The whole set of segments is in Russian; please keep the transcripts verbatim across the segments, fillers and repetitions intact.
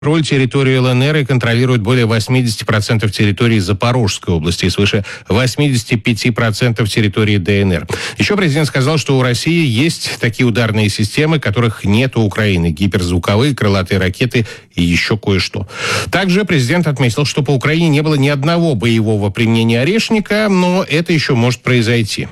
Роль территории ЛНР и контролирует более восемьдесят процентов территории Запорожской области и свыше восемьдесят пять процентов территории ДНР. Еще президент сказал, что у России есть такие ударные системы, которых нет у Украины. Гиперзвуковые, крылатые ракеты и еще кое-что. Также президент отметил, что по Украине не было ни одного боевого применения «Орешника», но это еще может произойти.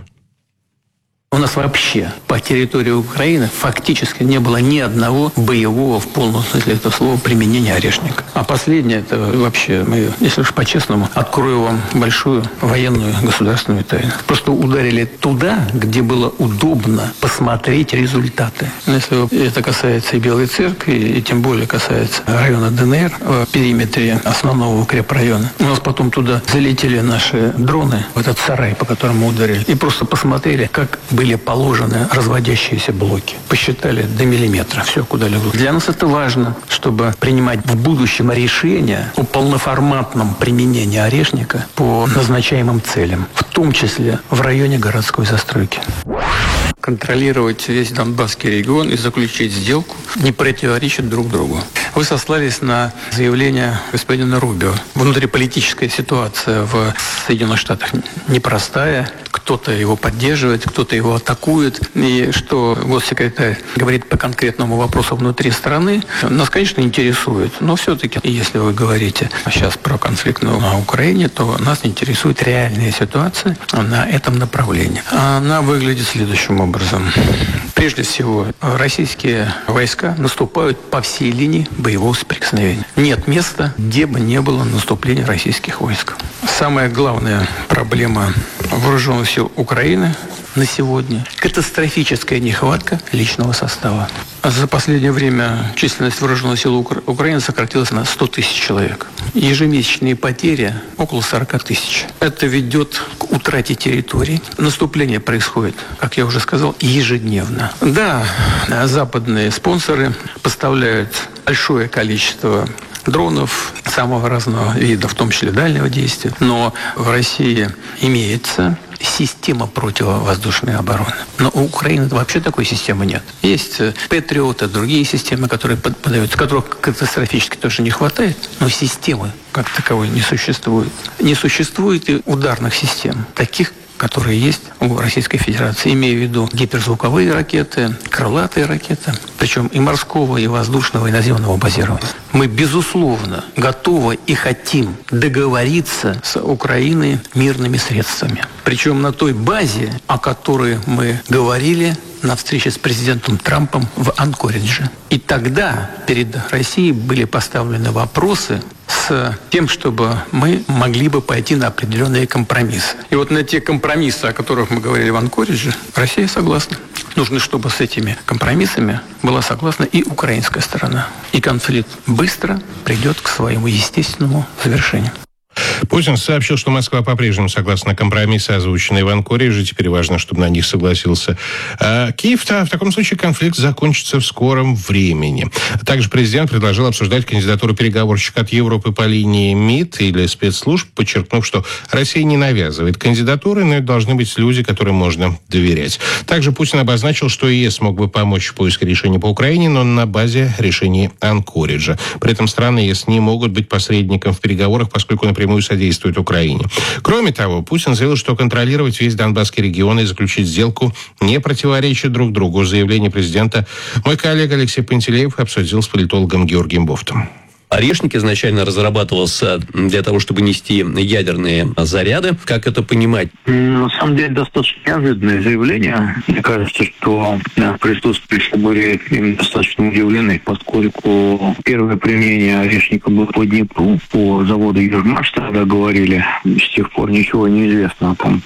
У нас вообще по территории Украины фактически не было ни одного боевого, в полном смысле этого слова, применения «Орешника». А последнее, это вообще, мы, если уж по-честному, открою вам большую военную государственную тайну. Просто ударили туда, где было удобно посмотреть результаты. Если это касается и Белой Церкви, и тем более касается района ДНР, в периметре основного укрепрайона. У нас потом туда залетели наши дроны, в этот сарай, по которому ударили, и просто посмотрели, как были положены разводящиеся блоки. Посчитали до миллиметра. Все, куда легло. Для нас это важно, чтобы принимать в будущем решения о полноформатном применении «Орешника» по назначаемым целям, в том числе в районе городской застройки. Контролировать весь Донбасский регион и заключить сделку не противоречит друг другу. Вы сослались на заявление господина Рубио. Внутриполитическая ситуация в Соединенных Штатах непростая. Кто-то его поддерживает, кто-то его атакует. И что госсекретарь говорит по конкретному вопросу внутри страны, нас, конечно, интересует. Но все-таки, если вы говорите сейчас про конфликт на Украине, то нас интересует реальная ситуация на этом направлении. Она выглядит следующим образом. Прежде всего, российские войска наступают по всей линии боевого соприкосновения. Нет места, где бы не было наступления российских войск. Самая главная проблема вооруженных сил Украины на сегодня – катастрофическая нехватка личного состава. За последнее время численность вооруженных сил Укра- Украины сократилась на сто тысяч человек. Ежемесячные потери около сорок тысяч. Это ведет к утрате территорий. Наступление происходит, как я уже сказал, ежедневно. Да, западные спонсоры поставляют большое количество дронов самого разного вида, в том числе дальнего действия. Но в России имеется система противовоздушной обороны. Но у Украины вообще такой системы нет. Есть Патриоты, другие системы, которые поддаются, которых катастрофически тоже не хватает, но системы как таковой не существует. Не существует и ударных систем, таких, которые есть у Российской Федерации. Имею в виду гиперзвуковые ракеты, крылатые ракеты, причем и морского, и воздушного, и наземного базирования. Мы, безусловно, готовы и хотим договориться с Украиной мирными средствами. Причем на той базе, о которой мы говорили на встрече с президентом Трампом в Анкоридже. И тогда перед Россией были поставлены вопросы с тем, чтобы мы могли бы пойти на определенные компромиссы. И вот на те компромиссы, о которых мы говорили в Анкоридже, Россия согласна. Нужно, чтобы с этими компромиссами была согласна и украинская сторона. И конфликт быстро придет к своему естественному завершению. Путин сообщил, что Москва по-прежнему согласна на компромиссы, озвученные в Анкоридже. Теперь важно, чтобы на них согласился а, Киев. А в таком случае конфликт закончится в скором времени. Также президент предложил обсуждать кандидатуру переговорщика от Европы по линии МИД или спецслужб, подчеркнув, что Россия не навязывает кандидатуры, но это должны быть люди, которым можно доверять. Также Путин обозначил, что ЕС мог бы помочь в поиске решения по Украине, но на базе решений Анкориджа. При этом страны ЕС не могут быть посредником в переговорах, поскольку напрямую содействует Украине. Кроме того, Путин заявил, что контролировать весь Донбасский регион и заключить сделку не противоречит друг другу. Заявление президента мой коллега Алексей Пантелеев обсудил с политологом Георгием Бофтом. «Орешник» изначально разрабатывался для того, чтобы нести ядерные заряды. Как это понимать? На самом деле, достаточно неожиданное заявление. Мне кажется, что присутствующие были им достаточно удивлены, поскольку первое применение «Орешника» было по Днепру, по заводу «Южмаш», тогда говорили. С тех пор ничего не известно о том,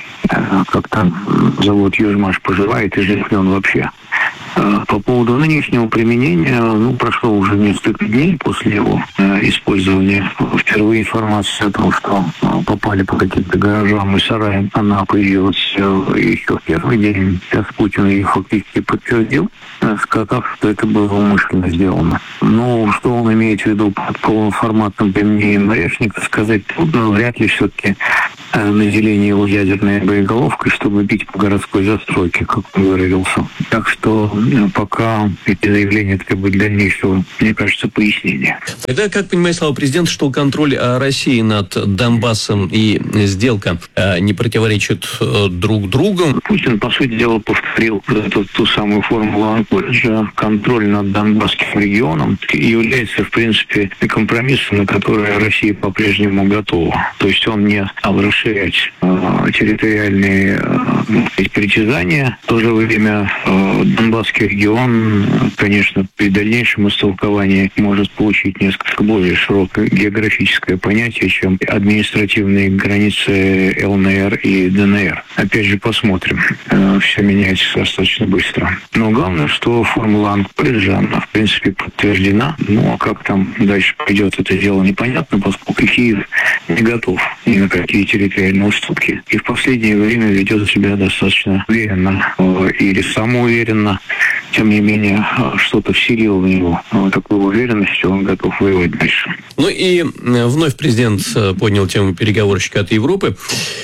как там завод «Южмаш» поживает и жив ли он вообще. По поводу нынешнего применения, ну, прошло уже несколько дней после его э, использования. Впервые информация о том, что э, попали по каким-то гаражам и сараям, она появилась э, еще в первый день. Сейчас Путин ее фактически подтвердил, э, сказав, что это было умышленно сделано. Но что он имеет в виду под полноформатным применением «Орешника», сказать трудно. Вряд ли все-таки наделение его ядерной боеголовкой, чтобы бить по городской застройке, как он выразился. Так что пока эти заявления требуют дальнейшего, мне кажется, пояснения. Тогда, как понимает слова президента, что контроль России над Донбассом и сделка не противоречат друг другу? Путин, по сути дела, повторил эту, ту самую формулу Анкориджа. Контроль над Донбасским регионом является, в принципе, компромиссом, на который Россия по-прежнему готова. То есть он не стал расширять э, территориальные э, притязания. В то же время э, Донбасский регион, конечно, при дальнейшем истолковании может получить несколько более широкое географическое понятие, чем административные границы ЛНР и ДНР. Опять же, посмотрим. Э, все меняется достаточно быстро. Но главное, что формула Анкориджа, она, в принципе, подтверждена. Ну, а как там дальше пойдет это дело, непонятно, поскольку Киев не готов ни на какие территориальные уступки. И в последнее время ведет себя достаточно уверенно или самоуверенно. Тем не менее, что-то вселило в него такую уверенность, что он готов воевать дальше. Ну и вновь президент поднял тему переговорщика от Европы.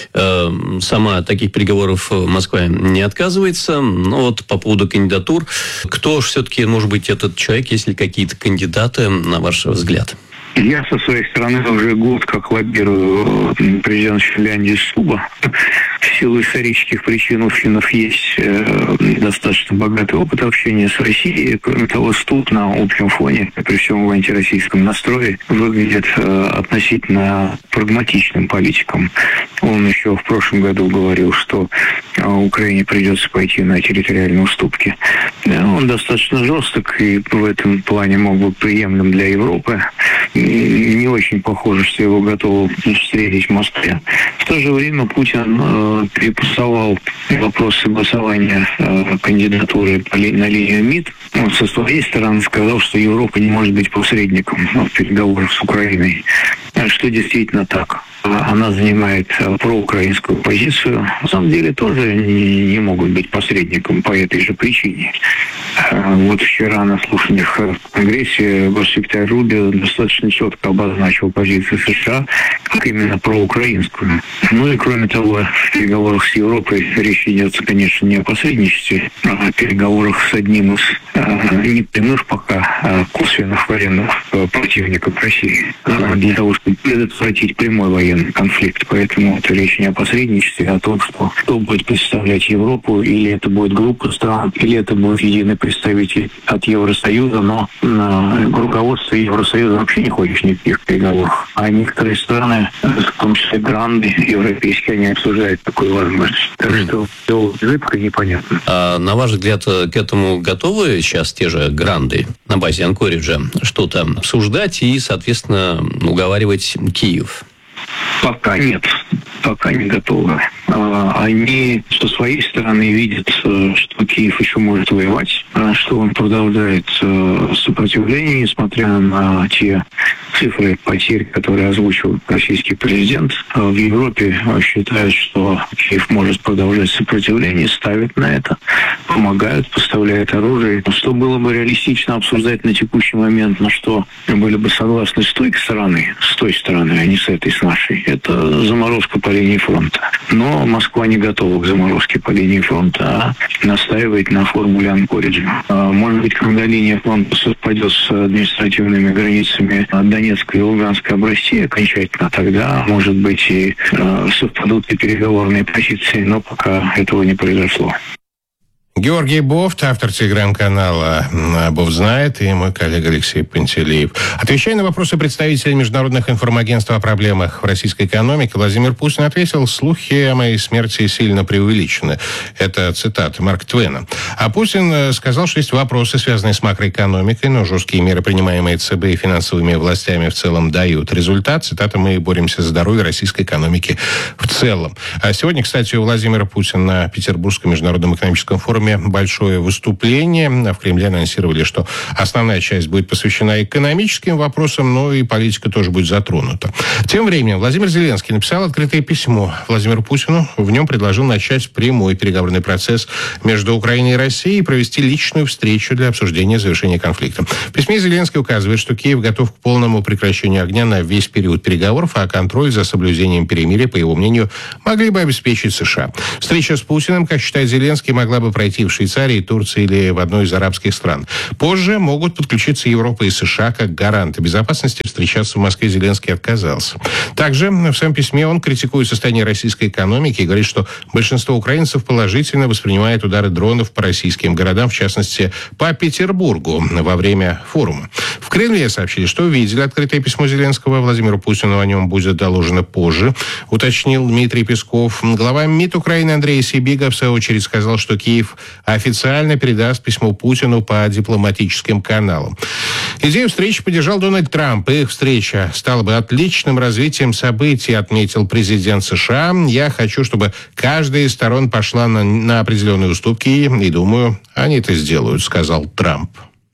Сама от таких переговоров Москва не отказывается. Но вот по поводу кандидатур, кто же все-таки может быть этот человек, если какие-то кандидаты, на ваш взгляд? Я со своей стороны уже год как лоббирую президента Финляндии Стуба. В силу исторических причин у финнов есть э, достаточно богатый опыт общения с Россией. Кроме того, Стуб на общем фоне, при всем его антироссийском настрое, выглядит э, относительно прагматичным политиком. Он еще в прошлом году говорил, что э, Украине придется пойти на территориальные уступки. Да, он достаточно жесток и в этом плане мог быть приемлем для Европы. И не очень похоже, что его готовы встретить в Москве. В то же время Путин э, перепасовал вопрос согласования э, кандидатуры на линию МИД. Он со своей стороны сказал, что Европа не может быть посредником в переговорах с Украиной. Что действительно так. Она занимает проукраинскую позицию. На самом деле тоже не, не могут быть посредником по этой же причине. Вот вчера на слушаниях в Конгрессе госсекретарь Рубио достаточно четко обозначил позицию США как именно проукраинскую. Ну и кроме того, в переговорах с Европой речь идет, конечно, не о посредничестве, а о переговорах с одним из не прямых пока, а косвенных военных противников России для того, чтобы предотвратить прямой военный конфликт. Поэтому это речь не о посредничестве, а о том, что кто будет представлять Европу, или это будет группа стран, или это будет единый представитель от Евросоюза, но на руководство Евросоюза вообще не хочет никаких переговоров. А некоторые страны, в том числе гранды европейские, они обсуждают такую возможность. Так что все зыбко и непонятно. А на ваш взгляд, к этому готовы сейчас те же гранды на базе Анкориджа что-то обсуждать и, соответственно, уговаривать Киев? Пока нет. Пока не готовы. Они со своей стороны видят, что Киев еще может воевать, что он продолжает сопротивление, несмотря на те цифры потерь, которые озвучил российский президент. В Европе считают, что Киев может продолжать сопротивление, ставят на это, помогают, поставляют оружие. Что было бы реалистично обсуждать на текущий момент, на что были бы согласны с той стороны, с той стороны, а не с этой, с нашей, это заморозка по линии фронта. Но Москва не готова к заморозке по линии фронта, а настаивает на формуле Анкориджа. Может быть, когда линия фронта совпадет с административными границами Донецкой и Луганской областей окончательно, тогда, может быть, и совпадут и переговорные позиции, но пока этого не произошло. Георгий Бофт, автор телеграм-канала «Бов знает», и мой коллега Алексей Пантелеев. Отвечая на вопросы представителей международных информагентств о проблемах в российской экономике, Владимир Путин ответил: «Слухи о моей смерти сильно преувеличены». Это цитата Марка Твена. А Путин сказал, что есть вопросы, связанные с макроэкономикой, но жесткие меры, принимаемые ЦБ и финансовыми властями в целом, дают результат. Цитата: «Мы боремся за здоровье российской экономики в целом». А сегодня, кстати, у Владимира Путина на Петербургском международном экономическом форуме форме большое выступление. В Кремле анонсировали, что основная часть будет посвящена экономическим вопросам, но и политика тоже будет затронута. Тем временем Владимир Зеленский написал открытое письмо Владимиру Путину. В нем предложил начать прямой переговорный процесс между Украиной и Россией и провести личную встречу для обсуждения завершения конфликта. В письме Зеленский указывает, что Киев готов к полному прекращению огня на весь период переговоров, а контроль за соблюдением перемирия, по его мнению, могли бы обеспечить США. Встреча с Путиным, как считает Зеленский, могла бы пройти в Швейцарии, Турции или в одной из арабских стран. Позже могут подключиться Европа и США как гаранты безопасности. Встречаться в Москве Зеленский отказался. Также в своем письме он критикует состояние российской экономики и говорит, что большинство украинцев положительно воспринимает удары дронов по российским городам, в частности, по Петербургу во время форума. В Кремле сообщили, что видели открытое письмо Зеленского. Владимиру Путину о нем будет доложено позже, уточнил Дмитрий Песков. Глава МИД Украины Андрей Сибига, в свою очередь, сказал, что Киев официально передаст письмо Путину по дипломатическим каналам. Идею встречи поддержал Дональд Трамп. Их встреча стала бы отличным развитием событий, отметил президент США. Я хочу, чтобы каждая из сторон пошла на, на определенные уступки, и, думаю, они это сделают, сказал Трамп.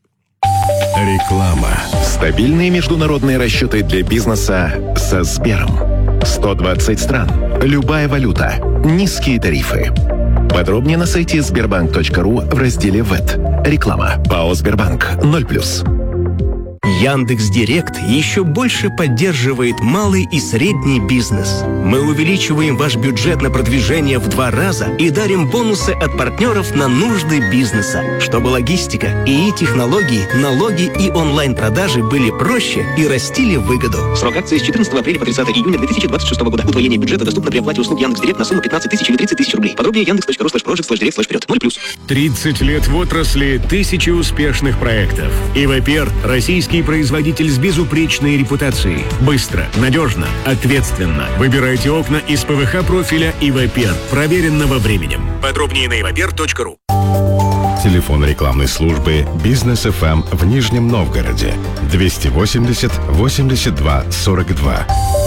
Реклама. Стабильные международные расчеты для бизнеса со Сбером. сто двадцать стран. Любая валюта. Низкие тарифы. Подробнее на сайте сбербанк точка ру в разделе ВЭТ. Реклама. ПАО «Сбербанк». ноль плюс. Яндекс.Директ еще больше поддерживает малый и средний бизнес. Мы увеличиваем ваш бюджет на продвижение в два раза и дарим бонусы от партнеров на нужды бизнеса, чтобы логистика, ИИ-технологии, налоги и онлайн-продажи были проще и растили выгоду. Срок акции с четырнадцатого апреля по тридцатое июня две тысячи двадцать шестого года. Удвоение бюджета доступно при оплате услуг Яндекс.Директ на сумму пятнадцать тысяч или тридцать тысяч рублей. Подробнее яндекс точка ру слэш проджект слэш директ слэш вперед. ноль плюс. тридцать лет в отрасли, тысячи успешных проектов. ИВПЕР – российский производитель с безупречной репутацией. Быстро, надежно, ответственно. Выбирайте окна из ПВХ профиля ИВПЕР, проверенного временем. Подробнее на ивапер точка ру. Телефон рекламной службы «Бизнес эф эм» в Нижнем Новгороде. двести восемьдесят восемьдесят два сорок два.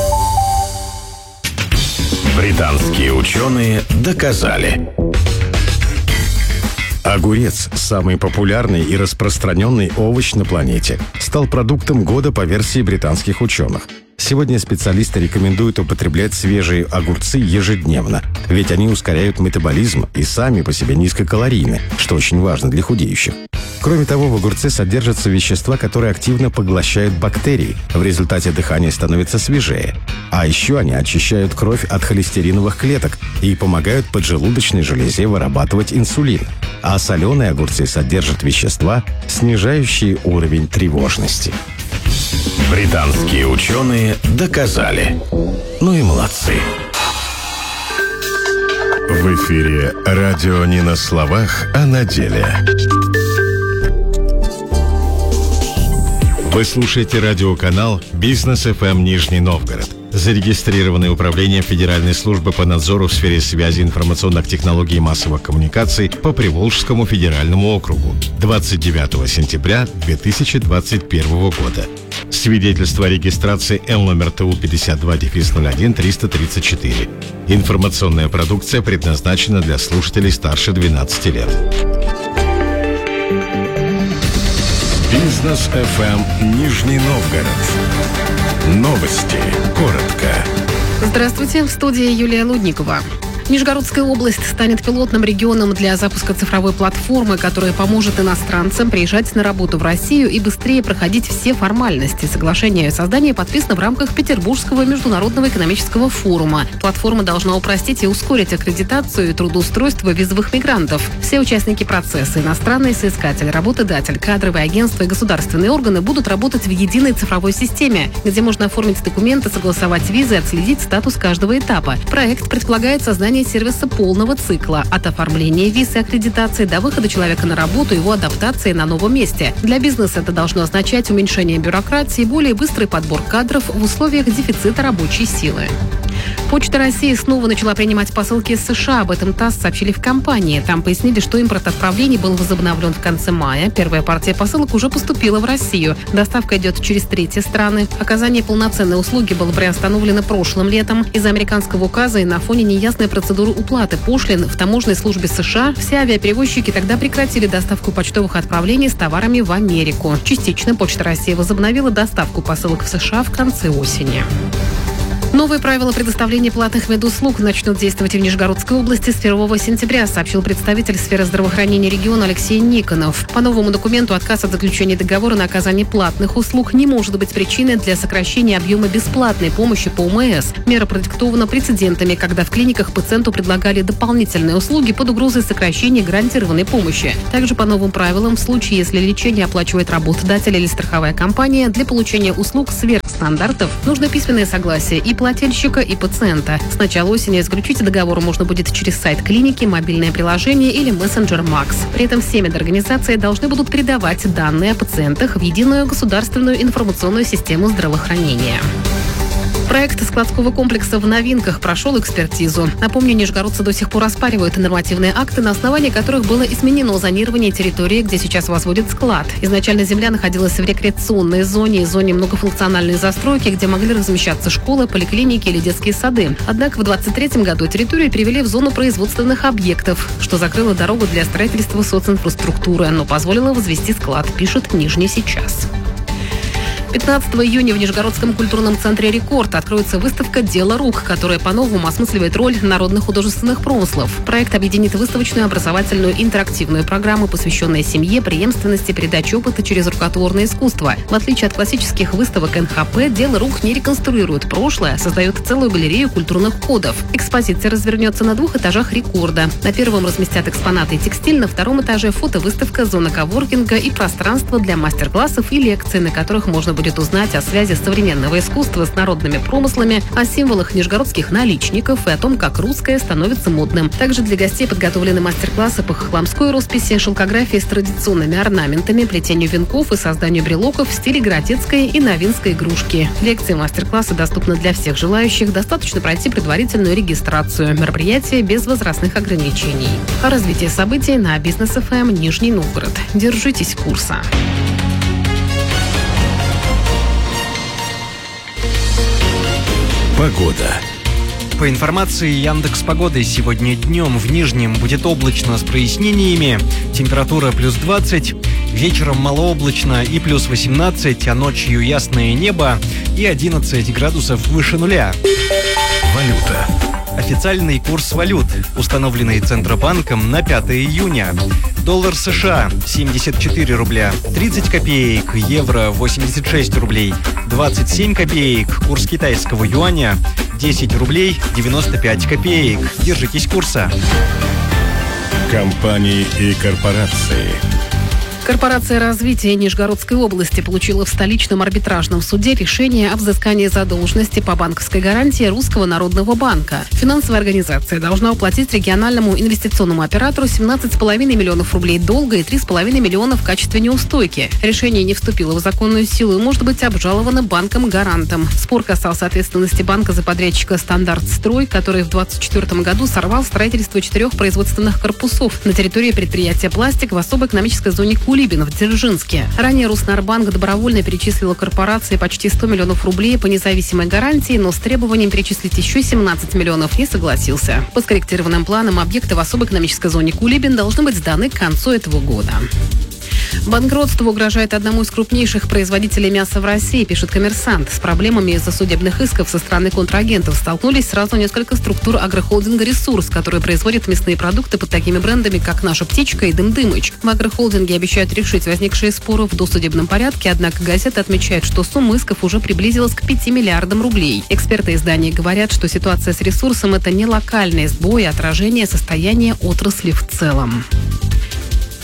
Британские ученые доказали. Огурец, самый популярный и распространенный овощ на планете, стал продуктом года по версии британских ученых. Сегодня специалисты рекомендуют употреблять свежие огурцы ежедневно, ведь они ускоряют метаболизм и сами по себе низкокалорийны, что очень важно для худеющих. Кроме того, в огурце содержатся вещества, которые активно поглощают бактерии. В результате дыхание становится свежее. А еще они очищают кровь от холестериновых клеток и помогают поджелудочной железе вырабатывать инсулин. А соленые огурцы содержат вещества, снижающие уровень тревожности. Британские ученые доказали. Ну и молодцы. В эфире радио не на словах, а на деле. Вы слушаете радиоканал «Бизнес эф эм Нижний Новгород», зарегистрированный Управлением Федеральной службы по надзору в сфере связи, информационных технологий и массовых коммуникаций по Приволжскому федеральному округу двадцать девятого сентября две тысячи двадцать первого года. Свидетельство о регистрации Л номер ТУ пятьдесят два ноль один триста тридцать четыре. Информационная продукция предназначена для слушателей старше двенадцати лет. Бизнес эф эм Нижний Новгород. Новости. Коротко. Здравствуйте, в студии Юлия Лудникова. Нижегородская область станет пилотным регионом для запуска цифровой платформы, которая поможет иностранцам приезжать на работу в Россию и быстрее проходить все формальности. Соглашение о создании подписано в рамках Петербургского международного экономического форума. Платформа должна упростить и ускорить аккредитацию и трудоустройство визовых мигрантов. Все участники процесса, иностранный соискатель, работодатель, кадровые агентства и государственные органы будут работать в единой цифровой системе, где можно оформить документы, согласовать визы и отследить статус каждого этапа. Проект предполагает создание сервиса полного цикла от оформления виз и аккредитации до выхода человека на работу и его адаптации на новом месте. Для бизнеса это должно означать уменьшение бюрократии и более быстрый подбор кадров в условиях дефицита рабочей силы. Почта России снова начала принимать посылки из США. Об этом ТАСС сообщили в компании. Там пояснили, что импорт отправлений был возобновлен в конце мая. Первая партия посылок уже поступила в Россию. Доставка идет через третьи страны. Оказание полноценной услуги было приостановлено прошлым летом. Из-за американского указа и на фоне неясной процедуры уплаты пошлин в таможенной службе США все авиаперевозчики тогда прекратили доставку почтовых отправлений с товарами в Америку. Частично Почта России возобновила доставку посылок в США в конце осени. Новые правила предоставления платных медуслуг начнут действовать в Нижегородской области с первого сентября, сообщил представитель сферы здравоохранения региона Алексей Никонов. По новому документу отказ от заключения договора на оказание платных услуг не может быть причиной для сокращения объема бесплатной помощи по ОМС. Мера продиктована прецедентами, когда в клиниках пациенту предлагали дополнительные услуги под угрозой сокращения гарантированной помощи. Также по новым правилам, в случае, если лечение оплачивает работодатель или страховая компания, для получения услуг сверх стандартов нужно письменное согласие и плательщика, и пациента. С начала осени заключить договор можно будет через сайт клиники, мобильное приложение или мессенджер Макс. При этом все медорганизации должны будут передавать данные о пациентах в единую государственную информационную систему здравоохранения. Проект складского комплекса в Новинках прошел экспертизу. Напомню, нижегородцы до сих пор оспаривают нормативные акты, на основании которых было изменено зонирование территории, где сейчас возводят склад. Изначально земля находилась в рекреационной зоне и зоне многофункциональной застройки, где могли размещаться школы, поликлиники или детские сады. Однако в двадцать третьем году территорию перевели в зону производственных объектов, что закрыло дорогу для строительства социнфраструктуры, но позволило возвести склад, пишет Нижний сейчас. пятнадцатого июня в Нижегородском культурном центре «Рекорд» откроется выставка «Дело рук», которая по-новому осмысливает роль народных художественных промыслов. Проект объединит выставочную, образовательную, интерактивную программу, посвященную семье, преемственности, передаче опыта через рукотворное искусство. В отличие от классических выставок эн ха пэ, «Дело рук» не реконструирует прошлое, а создает целую галерею культурных кодов. Экспозиция развернется на двух этажах «Рекорда». На первом разместят экспонаты и текстиль, на втором этаже фотовыставка, зона коворкинга и пространство для мастер-классов и лекций, на которых можно будет будет узнать о связи современного искусства с народными промыслами, о символах нижегородских наличников и о том, как русское становится модным. Также для гостей подготовлены мастер-классы по хохломской росписи, шелкографии с традиционными орнаментами, плетению венков и созданию брелоков в стиле городецкой и новинской игрушки. Лекции и мастер-классы доступны для всех желающих. Достаточно пройти предварительную регистрацию. Мероприятие без возрастных ограничений. О развитии событий на Бизнес эф эм Нижний Новгород. Держитесь курса. Погода. По информации Яндекс.Погоды, сегодня днем в Нижнем будет облачно с прояснениями. Температура плюс двадцать. Вечером малооблачно и плюс восемнадцать, а ночью ясное небо и одиннадцать градусов выше нуля. Валюта. Официальный курс валют, установленный Центробанком на пятого июня. Доллар США – семьдесят четыре рубля, тридцать копеек, евро – восемьдесят шесть рублей, двадцать семь копеек, курс китайского юаня – десять рублей девяносто пять копеек. Держитесь курса. Компании и корпорации. Корпорация развития Нижегородской области получила в столичном арбитражном суде решение о взыскании задолженности по банковской гарантии Русского народного банка. Финансовая организация должна уплатить региональному инвестиционному оператору семнадцать с половиной миллионов рублей долга и три с половиной миллиона в качестве неустойки. Решение не вступило в законную силу и может быть обжаловано банком-гарантом. Спор касался ответственности банка за подрядчика «Стандарт-Строй», который в двадцать четвёртом году сорвал строительство четырех производственных корпусов на территории предприятия «Пластик» в особой экономической зоне Кулибин в Дзержинске. Ранее Руснарбанк добровольно перечислила корпорации почти сто миллионов рублей по независимой гарантии, но с требованием перечислить еще семнадцать миллионов не согласился. По скорректированным планам объекты в особой экономической зоне Кулибин должны быть сданы к концу этого года. Банкротство угрожает одному из крупнейших производителей мяса в России, пишет «Коммерсант». С проблемами из-за судебных исков со стороны контрагентов столкнулись сразу несколько структур агрохолдинга «Ресурс», который производит мясные продукты под такими брендами, как «Наша птичка» и «Дым-Дымыч». В агрохолдинге обещают решить возникшие споры в досудебном порядке, однако газета отмечает, что сумма исков уже приблизилась к пяти миллиардам рублей. Эксперты издания говорят, что ситуация с «Ресурсом» – это не локальный сбой, а отражение состояния отрасли в целом.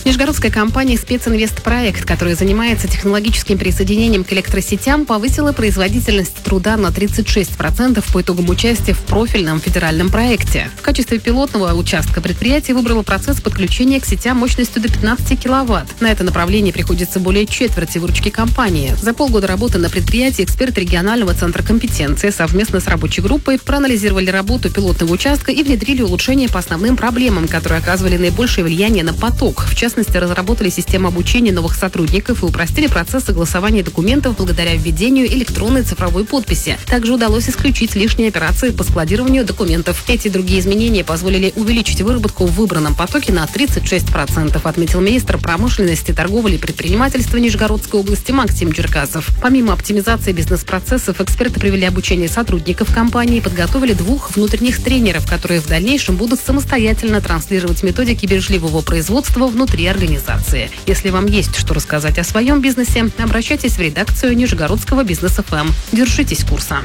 Нижегородская компания «Специнвестпроект», которая занимается технологическим присоединением к электросетям, повысила производительность труда на тридцать шесть процентов по итогам участия в профильном федеральном проекте. В качестве пилотного участка предприятие выбрало процесс подключения к сетям мощностью до пятнадцати киловатт. На это направление приходится более четверти выручки компании. За полгода работы на предприятии эксперты регионального центра компетенции совместно с рабочей группой проанализировали работу пилотного участка и внедрили улучшения по основным проблемам, которые оказывали наибольшее влияние на поток. В частности, разработали систему обучения новых сотрудников и упростили процесс согласования документов благодаря введению электронной цифровой подписи. Также удалось исключить лишние операции по складированию документов. Эти и другие изменения позволили увеличить выработку в выбранном потоке на тридцать шесть процентов, отметил министр промышленности, торговли и предпринимательства Нижегородской области Максим Черкасов. Помимо оптимизации бизнес-процессов, эксперты провели обучение сотрудников компании и подготовили двух внутренних тренеров, которые в дальнейшем будут самостоятельно транслировать методики бережливого производства внутри организации. Если вам есть что рассказать о своем бизнесе, обращайтесь в редакцию Нижегородского бизнес эф эм. Держитесь курса.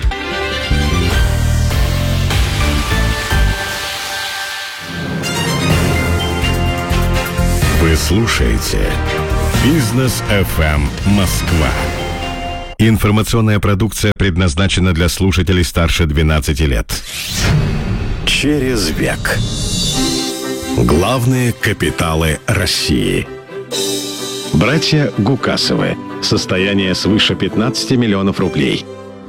Вы слушаете Бизнес эф эм Москва. Информационная продукция предназначена для слушателей старше двенадцати лет. Через век. Главные капиталы России. Братья Гукасовы. Состояние свыше пятнадцати миллионов рублей.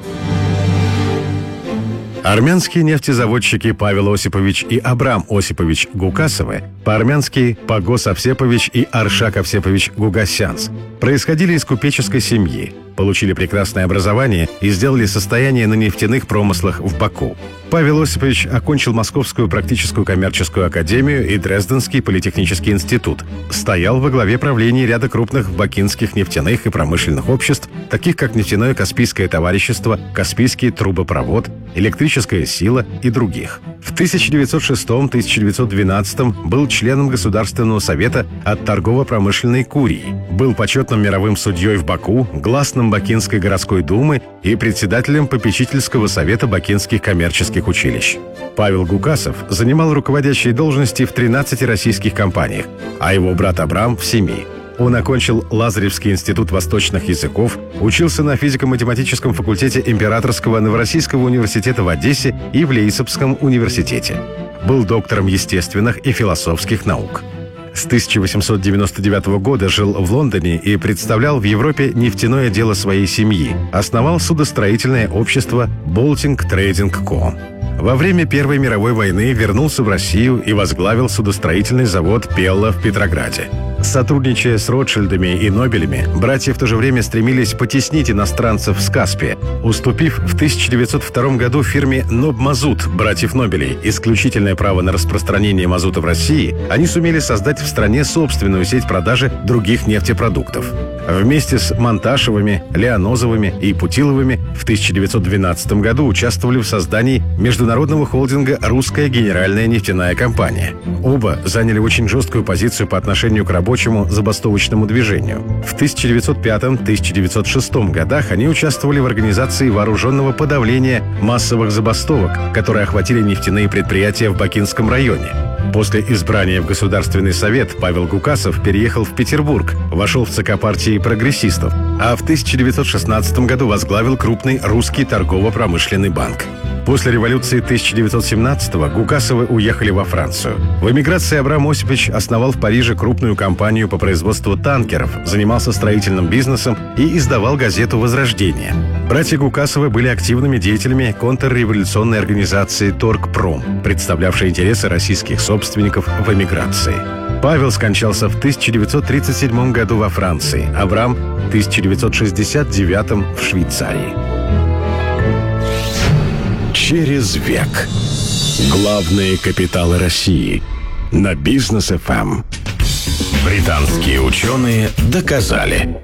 Армянские нефтезаводчики Павел Осипович и Абрам Осипович Гукасовы, по-армянски Пагос Овсепович и Аршак Овсепович Гугасянс, происходили из купеческой семьи, получили прекрасное образование и сделали состояние на нефтяных промыслах в Баку. Павел Осипович окончил Московскую практическую коммерческую академию и Дрезденский политехнический институт. Стоял во главе правления ряда крупных бакинских нефтяных и промышленных обществ, таких как Нефтяное Каспийское товарищество, Каспийский трубопровод, Электрическая сила и других. В тысяча девятьсот шестом — тысяча девятьсот двенадцатом был членом Государственного совета от торгово-промышленной курии, был почетным мировым судьей в Баку, гласным Бакинской городской думы и председателем попечительского совета бакинских коммерческих училищ. Павел Гукасов занимал руководящие должности в тринадцати российских компаниях, а его брат Абрам — в семи. Он окончил Лазаревский институт восточных языков, учился на физико-математическом факультете Императорского Новороссийского университета в Одессе и в Лейпцигском университете. Был доктором естественных и философских наук. С тысяча восемьсот девяносто девятого года жил в Лондоне и представлял в Европе нефтяное дело своей семьи. Основал судостроительное общество Baltic Trading Co. Во время Первой мировой войны вернулся в Россию и возглавил судостроительный завод «Пелла» в Петрограде. Сотрудничая с Ротшильдами и Нобелями, братья в то же время стремились потеснить иностранцев с Каспия, уступив в тысяча девятьсот втором году фирме «Нобмазут» братьев Нобелей исключительное право на распространение мазута в России, они сумели создать в стране собственную сеть продажи других нефтепродуктов. Вместе с Монташевыми, Леонозовыми и Путиловыми в тысяча девятьсот двенадцатом году участвовали в создании международного холдинга «Русская генеральная нефтяная компания». Оба заняли очень жесткую позицию по отношению к рабочему забастовочному движению. В тысяча девятьсот пятом — тысяча девятьсот шестом годах они участвовали в организации вооруженного подавления массовых забастовок, которые охватили нефтяные предприятия в Бакинском районе. После избрания в Государственный совет Павел Гукасов переехал в Петербург, вошел в ЦК партии прогрессистов, а в тысяча девятьсот шестнадцатом году возглавил крупный русский торгово-промышленный банк. После революции тысяча девятьсот семнадцатого Гукасовы уехали во Францию. В эмиграции Абрам Осипович основал в Париже крупную компанию по производству танкеров, занимался строительным бизнесом и издавал газету «Возрождение». Братья Гукасовы были активными деятелями контрреволюционной организации «Торгпром», представлявшей интересы российских собственников в эмиграции. Павел скончался в тысяча девятьсот тридцать седьмом году во Франции, Абрам — в тысяча девятьсот шестьдесят девятом в Швейцарии. Через век. Главные капиталы России. На Бизнес эф эм. Британские ученые доказали.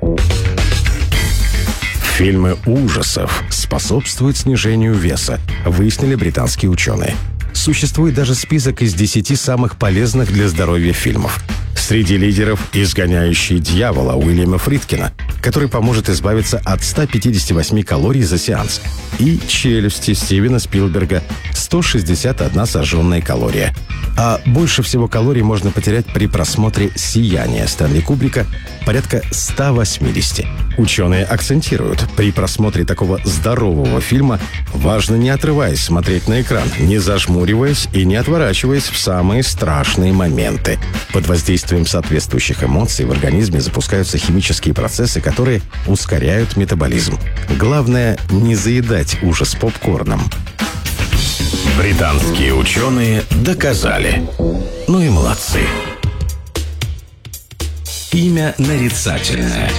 Фильмы ужасов способствуют снижению веса, выяснили британские ученые. Существует даже список из десяти самых полезных для здоровья фильмов. Среди лидеров изгоняющий дьявола Уильяма Фридкина, который поможет избавиться от ста пятидесяти восьми калорий за сеанс. И «Челюсти» Стивена Спилберга – сто шестьдесят одна сожженная калория. А больше всего калорий можно потерять при просмотре «Сияния» Стэнли Кубрика – порядка ста восьмидесяти. Ученые акцентируют, при просмотре такого здорового фильма важно, не отрываясь, смотреть на экран, не зажмуриваясь и не отворачиваясь в самые страшные моменты. Под воздействием соответствующих эмоций в организме запускаются химические процессы, которые ускоряют метаболизм. Главное – не заедать ужас попкорном. Британские ученые доказали. Ну и молодцы. Имя нарицательное.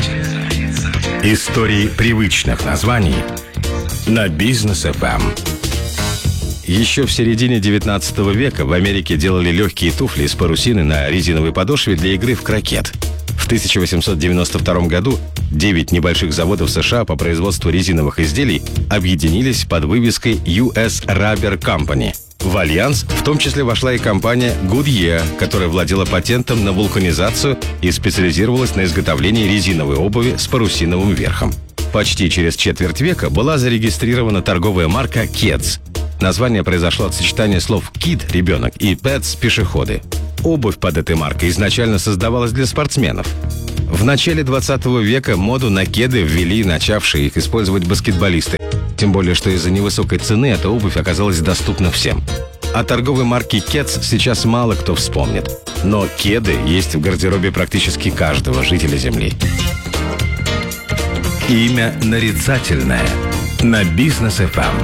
Истории привычных названий на Бизнес эф эм. Еще в середине девятнадцатого века в Америке делали легкие туфли из парусины на резиновой подошве для игры в крокет. В тысяча восемьсот девяносто втором году девять небольших заводов США по производству резиновых изделий объединились под вывеской ю эс Rubber Company. В альянс в том числе вошла и компания Goodyear, которая владела патентом на вулканизацию и специализировалась на изготовлении резиновой обуви с парусиновым верхом. Почти через четверть века была зарегистрирована торговая марка Keds. Название произошло от сочетания слов «kid» – ребенок и «pets» – пешеходы. Обувь под этой маркой изначально создавалась для спортсменов. В начале двадцатого века моду на кеды ввели начавшие их использовать баскетболисты. Тем более, что из-за невысокой цены эта обувь оказалась доступна всем. О торговой марке Keds сейчас мало кто вспомнит. Но кеды есть в гардеробе практически каждого жителя Земли. Имя нарицательное на Бизнес эф эм.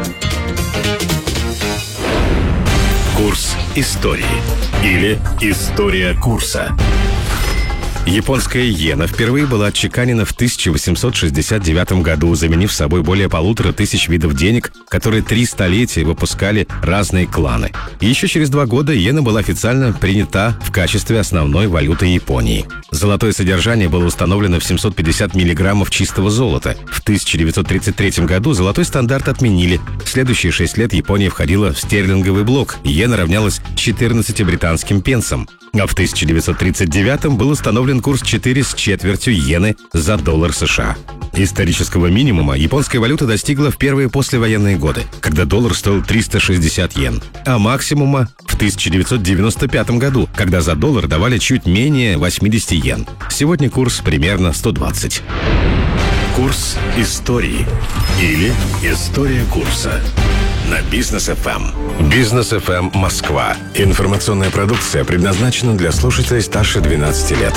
Курс истории или история курса. Японская иена впервые была отчеканена в тысяча восемьсот шестьдесят девятом году, заменив собой более полутора тысяч видов денег, которые три столетия выпускали разные кланы. И еще через два года иена была официально принята в качестве основной валюты Японии. Золотое содержание было установлено в семьсот пятьдесят миллиграммов чистого золота. В тысяча девятьсот тридцать третьем году золотой стандарт отменили. В следующие шесть лет Япония входила в стерлинговый блок. Иена равнялась четырнадцати британским пенсам. А в тысяча девятьсот тридцать девятом был установлен курс четыре с четвертью иены за доллар США. Исторического минимума японская валюта достигла в первые послевоенные годы, когда доллар стоил триста шестьдесят йен, а максимума в тысяча девятьсот девяносто пятом году, когда за доллар давали чуть менее восьмидесяти йен. Сегодня курс примерно сто двадцать. Курс истории или история курса на Бизнес эф эм. Бизнес эф эм Москва. Информационная продукция предназначена для слушателей старше двенадцати лет.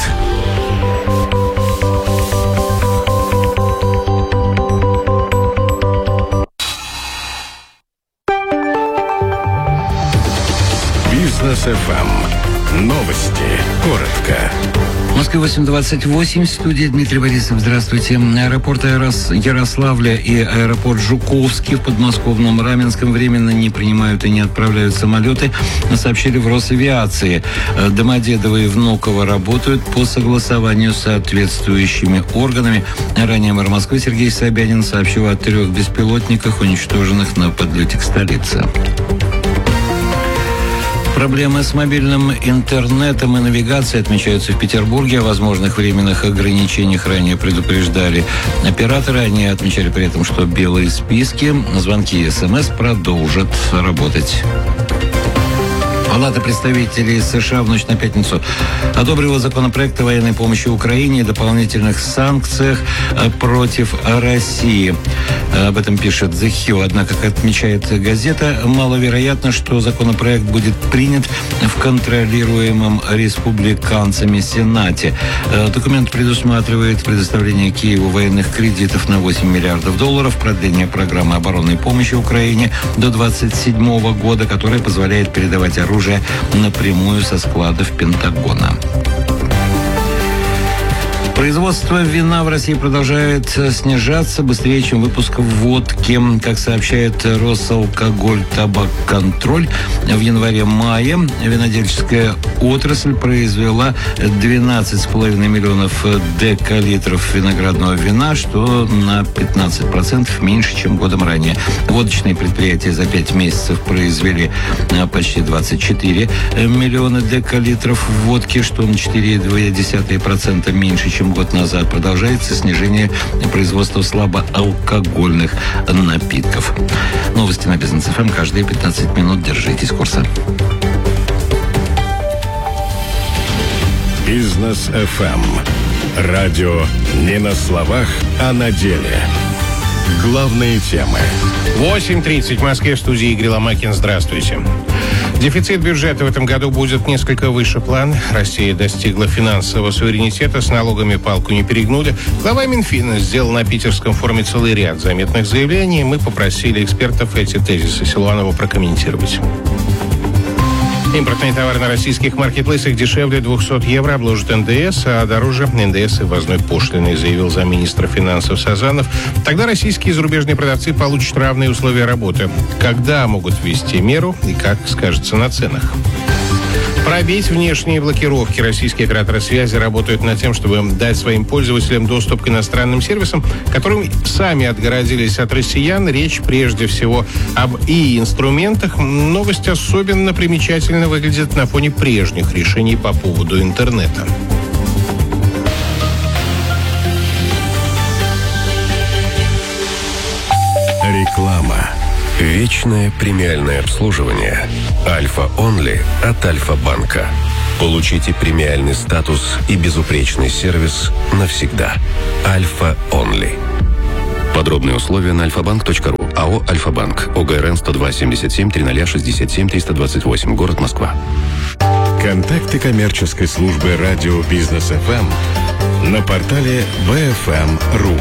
Бизнес эф эм. Новости. Коротко. Москва восемь двадцать восемь, студия Дмитрий Борисов. Здравствуйте. Аэропорт Ярос... Ярославля и аэропорт Жуковский в подмосковном Раменском временно не принимают и не отправляют самолеты, сообщили в Росавиации. Домодедово и Внуково работают по согласованию с соответствующими органами. Ранее мэр Москвы Сергей Собянин сообщил о трех беспилотниках, уничтоженных на подлете к столице. Проблемы с мобильным интернетом и навигацией отмечаются в Петербурге. О возможных временных ограничениях ранее предупреждали операторы. Они отмечали при этом, что белые списки, звонки и СМС продолжат работать. Палата представителей США в ночь на пятницу одобрила законопроект о военной помощи Украине и дополнительных санкциях против России. Об этом пишет The Hill. Однако, как отмечает газета, маловероятно, что законопроект будет принят в контролируемом республиканцами Сенате. Документ предусматривает предоставление Киеву военных кредитов на восемь миллиардов долларов, продление программы оборонной помощи Украине до двадцать седьмого года, которая позволяет передавать оружие напрямую со складов Пентагона. Производство вина в России продолжает снижаться быстрее, чем выпуск водки. Как сообщает Росалкоголь-Табакконтроль, в январе-мае винодельческая отрасль произвела двенадцать с половиной миллионов декалитров виноградного вина, что на пятнадцать процентов меньше, чем годом ранее. Водочные предприятия за пять месяцев произвели почти двадцать четыре миллиона декалитров водки, что на четыре целых две десятых процента меньше, чем год назад. Продолжается снижение производства слабоалкогольных напитков. Новости на Бизнес эф эм каждые пятнадцать минут. Держитесь курса. Бизнес эф эм. Радио не на словах, а на деле. Главные темы. восемь тридцать в Москве, в студии Игорь Ломакин. Здравствуйте. Дефицит бюджета в этом году будет несколько выше плана. Россия достигла финансового суверенитета, с налогами палку не перегнули. Глава Минфина сделал на питерском форуме целый ряд заметных заявлений. Мы попросили экспертов эти тезисы Силуанова прокомментировать. Импортные товары на российских маркетплейсах дешевле двухсот евро обложат эн дэ эс, а дороже эн дэ эс и ввозной пошлиной, заявил замминистра финансов Сазанов. Тогда российские и зарубежные продавцы получат равные условия работы. Когда могут ввести меру и как скажется на ценах? Пробить внешние блокировки. Российские операторы связи работают над тем, чтобы дать своим пользователям доступ к иностранным сервисам, которым сами отгородились от россиян. Речь прежде всего об и-инструментах. Новость особенно примечательно выглядит на фоне прежних решений по поводу интернета. Реклама. Вечное премиальное обслуживание. Альфа Онли от Альфа-банка. Получите премиальный статус и безупречный сервис навсегда. Альфа Онли. Подробные условия на альфа банк точка ру. АО «Альфа-банк». ОГРН сто два семьдесят семь тридцать шестьдесят семь триста двадцать восемь. Город Москва. Контакты коммерческой службы радио Бизнес эф эм на портале бэ эф эм точка ру.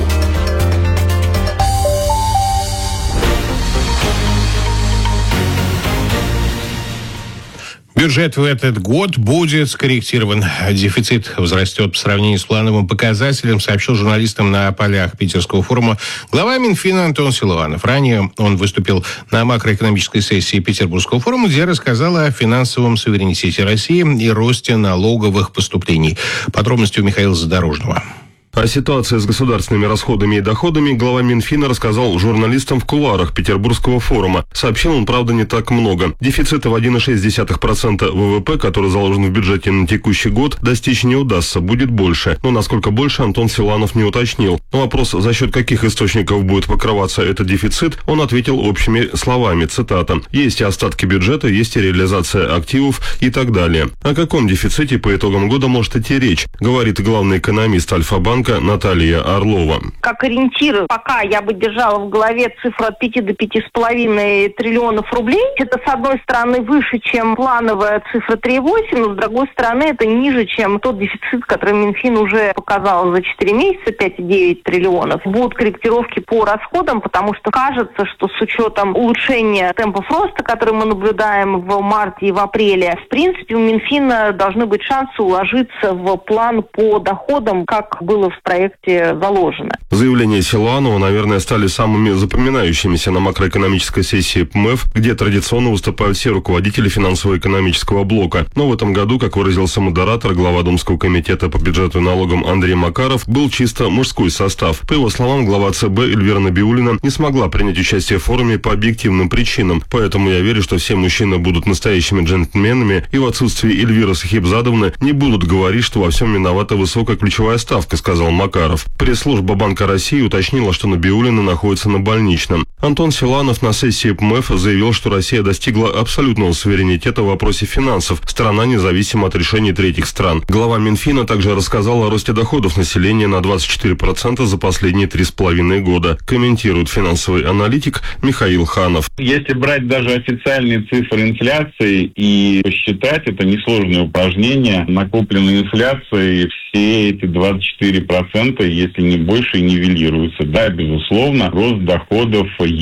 Бюджет в этот год будет скорректирован. Дефицит возрастет по сравнению с плановым показателем, сообщил журналистам на полях Питерского форума глава Минфина Антон Силуанов. Ранее он выступил на макроэкономической сессии Петербургского форума, где рассказал о финансовом суверенитете России и росте налоговых поступлений. Подробности у Михаила Задорожного. О ситуации с государственными расходами и доходами глава Минфина рассказал журналистам в кулуарах Петербургского форума. Сообщил он, правда, не так много. Дефицита в один целых шесть десятых процента вэ вэ пэ, который заложен в бюджете на текущий год, достичь не удастся, будет больше. Но насколько больше, Антон Силуанов не уточнил. На вопрос, за счет каких источников будет покрываться этот дефицит, он ответил общими словами, цитата: «Есть и остатки бюджета, есть и реализация активов и так далее». О каком дефиците по итогам года может идти речь, говорит главный экономист Альфа-банка Наталья Орлова. Как ориентир, пока я бы держала в голове цифру от пяти до пяти с половиной триллионов рублей. Это, с одной стороны, выше, чем плановая цифра три целых восемь, но, с другой стороны, это ниже, чем тот дефицит, который Минфин уже показал за четыре месяца, пять целых девять триллионов. Будут корректировки по расходам, потому что кажется, что с учетом улучшения темпов роста, который мы наблюдаем в марте и в апреле, в принципе, у Минфина должны быть шансы уложиться в план по доходам, как было в проекте заложено. Заявления Силуанова, наверное, стали самыми запоминающимися на макроэкономической сессии пэ эм эф, где традиционно выступают все руководители финансово-экономического блока. Но в этом году, как выразился модератор, глава Думского комитета по бюджету и налогам Андрей Макаров, был чисто мужской состав. По его словам, глава цэ бэ Эльвира Набиуллина не смогла принять участие в форуме по объективным причинам. Поэтому я верю, что все мужчины будут настоящими джентльменами, и в отсутствии Эльвиры Сахибзадовны не будут говорить, что во всем виновата высокая ключевая ставка, сказал Макаров. Пресс-служба Банка России уточнила, что Набиуллина находится на больничном. Антон Силуанов на сессии пэ эм эф заявил, что Россия достигла абсолютного суверенитета в вопросе финансов. Страна независима от решений третьих стран. Глава Минфина также рассказал о росте доходов населения на двадцать четыре процента за последние три с половиной года. Комментирует финансовый аналитик Михаил Ханов. Если брать даже официальные цифры инфляции и посчитать, это несложное упражнение, накопленной инфляцией все эти двадцать четыре процента, если не больше, нивелируются. Да, безусловно, рост доходов есть.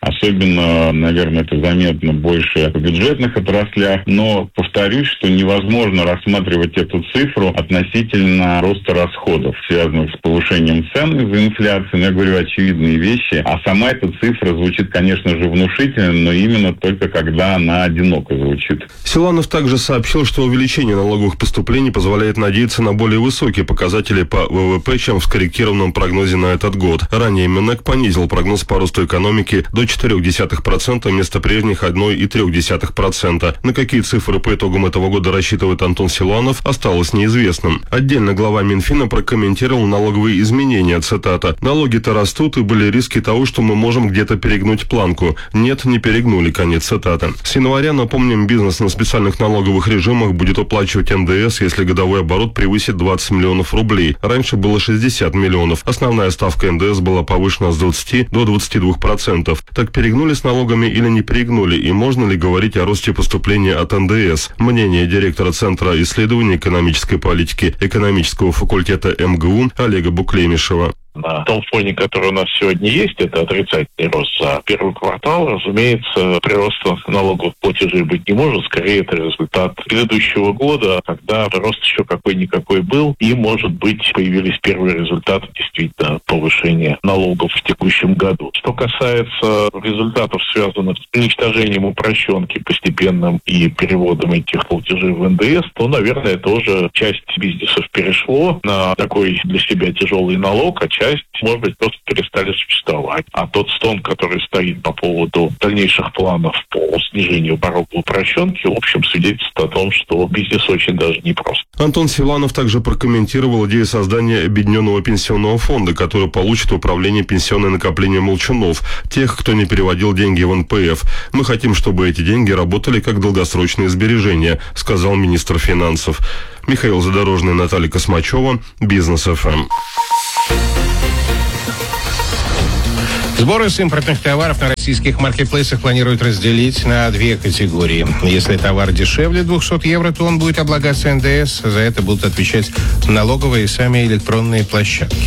Особенно, наверное, это заметно больше в бюджетных отраслях. Но повторюсь, что невозможно рассматривать эту цифру относительно роста расходов, связанных с повышением цен из-за инфляции. Но я говорю очевидные вещи. А сама эта цифра звучит, конечно же, внушительно, но именно только когда она одиноко звучит. Силуанов также сообщил, что увеличение налоговых поступлений позволяет надеяться на более высокие показатели по ВВП, чем в скорректированном прогнозе на этот год. Ранее Минэк понизил прогноз по росту экономики до четыре десятых процента вместо прежних одна целая три десятых процента. На какие цифры по итогам этого года рассчитывает Антон Силуанов, осталось неизвестным. Отдельно глава Минфина прокомментировал налоговые изменения, цитата: «Налоги-то растут, и были риски того, что мы можем где-то перегнуть планку. Нет, не перегнули», конец цитаты. С января, напомним, бизнес на специальных налоговых режимах будет уплачивать эн дэ эс, если годовой оборот превысит двадцать миллионов рублей. Раньше было шестьдесят миллионов. Основная ставка эн дэ эс была повышена с двадцати до двадцати двух процентов. Так перегнули с налогами или не перегнули, и можно ли говорить о росте поступления от эн дэ эс? Мнение директора Центра исследований экономической политики экономического факультета эм гэ у Олега Буклемишева. На том фоне, который у нас сегодня есть, это отрицательный рост за первый квартал. Разумеется, прироста налоговых платежей быть не может. Скорее, это результат предыдущего года, когда рост еще какой-никакой был. И, может быть, появились первые результаты действительно повышения налогов в текущем году. Что касается результатов, связанных с уничтожением упрощенки постепенным и переводом этих платежей в эн дэ эс, то, наверное, тоже часть бизнесов перешло на такой для себя тяжелый налог, а часть, может быть, просто перестали существовать. А тот стон, который стоит по поводу дальнейших планов по снижению порога упрощенки, в общем, свидетельствует о том, что бизнес очень даже непрост. Антон Силуанов также прокомментировал идею создания объединенного пенсионного фонда, который получит в управление пенсионное накопление молчунов, тех, кто не переводил деньги в эн пэ эф. «Мы хотим, чтобы эти деньги работали как долгосрочные сбережения», сказал министр финансов. Михаил Задорожный, Наталья Космачева, Бизнес эф эм. Сборы с импортных товаров на российских маркетплейсах планируют разделить на две категории. Если товар дешевле двухсот евро, то он будет облагаться эн дэ эс. За это будут отвечать налоговые и сами электронные площадки.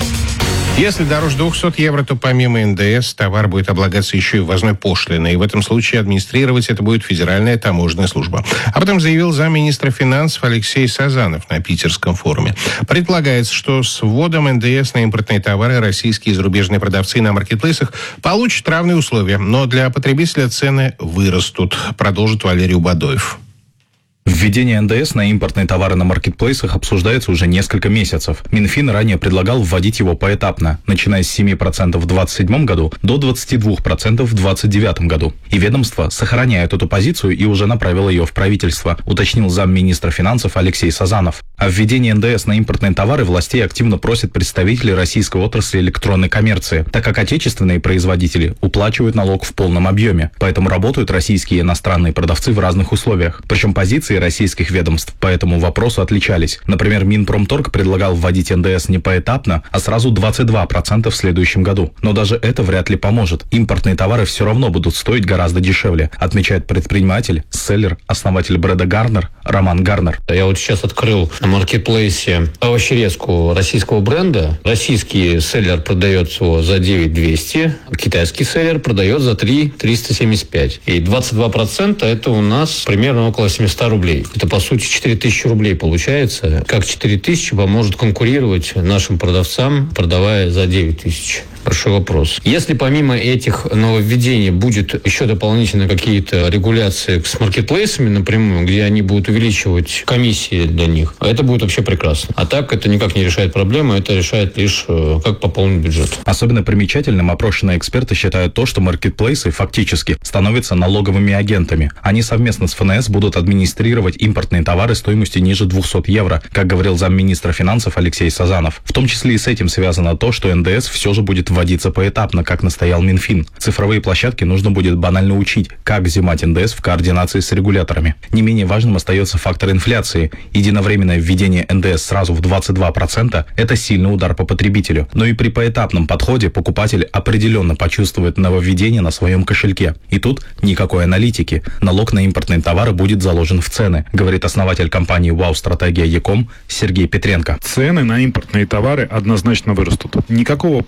Если дороже двухсот евро, то помимо эн дэ эс товар будет облагаться еще и ввозной пошлиной. И в этом случае администрировать это будет Федеральная таможенная служба. Об этом заявил замминистра финансов Алексей Сазанов на питерском форуме. Предполагается, что с вводом эн дэ эс на импортные товары российские и зарубежные продавцы на маркетплейсах получат равные условия. Но для потребителя цены вырастут, продолжит Валерий Убадоев. Введение эн дэ эс на импортные товары на маркетплейсах обсуждается уже несколько месяцев. Минфин ранее предлагал вводить его поэтапно, начиная с семи процентов в двадцать седьмом году до двадцати двух процентов в двадцать девятом году. И ведомство сохраняет эту позицию и уже направило ее в правительство, уточнил замминистра финансов Алексей Сазанов. О введении эн дэ эс на импортные товары властей активно просят представители российской отрасли электронной коммерции, так как отечественные производители уплачивают налог в полном объеме. Поэтому работают российские и иностранные продавцы в разных условиях. Причем позиции российских ведомств по этому вопросу отличались. Например, Минпромторг предлагал вводить эн дэ эс не поэтапно, а сразу двадцать два процента в следующем году. Но даже это вряд ли поможет. Импортные товары все равно будут стоить гораздо дешевле, отмечает предприниматель, селлер, основатель бренда Гарнер Роман Гарнер. Я вот сейчас открыл на маркетплейсе овощерезку российского бренда. Российский селлер продает его за девять тысяч двести, китайский селлер продает за три тысячи триста семьдесят пять. И двадцать два процента это у нас примерно около семьсот рублей. Это, по сути, четыре тысячи рублей получается. Как четыре тысячи поможет конкурировать нашим продавцам, продавая за девять тысяч? Большой вопрос. Если помимо этих нововведений будет еще дополнительно какие-то регуляции с маркетплейсами напрямую, где они будут увеличивать комиссии для них, это будет вообще прекрасно. А так это никак не решает проблему, это решает лишь как пополнить бюджет. Особенно примечательным опрошенные эксперты считают то, что маркетплейсы фактически становятся налоговыми агентами. Они совместно с эф эн эс будут администрировать импортные товары стоимостью ниже двухсот евро, как говорил замминистра финансов Алексей Сазанов. В том числе и с этим связано то, что эн дэ эс все же будет вводиться поэтапно, как настоял Минфин. Цифровые площадки нужно будет банально учить, как взимать эн дэ эс в координации с регуляторами. Не менее важным остается фактор инфляции. Единовременное введение эн дэ эс сразу в двадцать два процента – это сильный удар по потребителю. Но и при поэтапном подходе покупатель определенно почувствует нововведение на своем кошельке. И тут никакой аналитики. Налог на импортные товары будет заложен в цены, говорит основатель компании «Вау-стратегия Яком» Сергей Петренко. Цены на импортные товары однозначно вырастут. Никакого права на выбор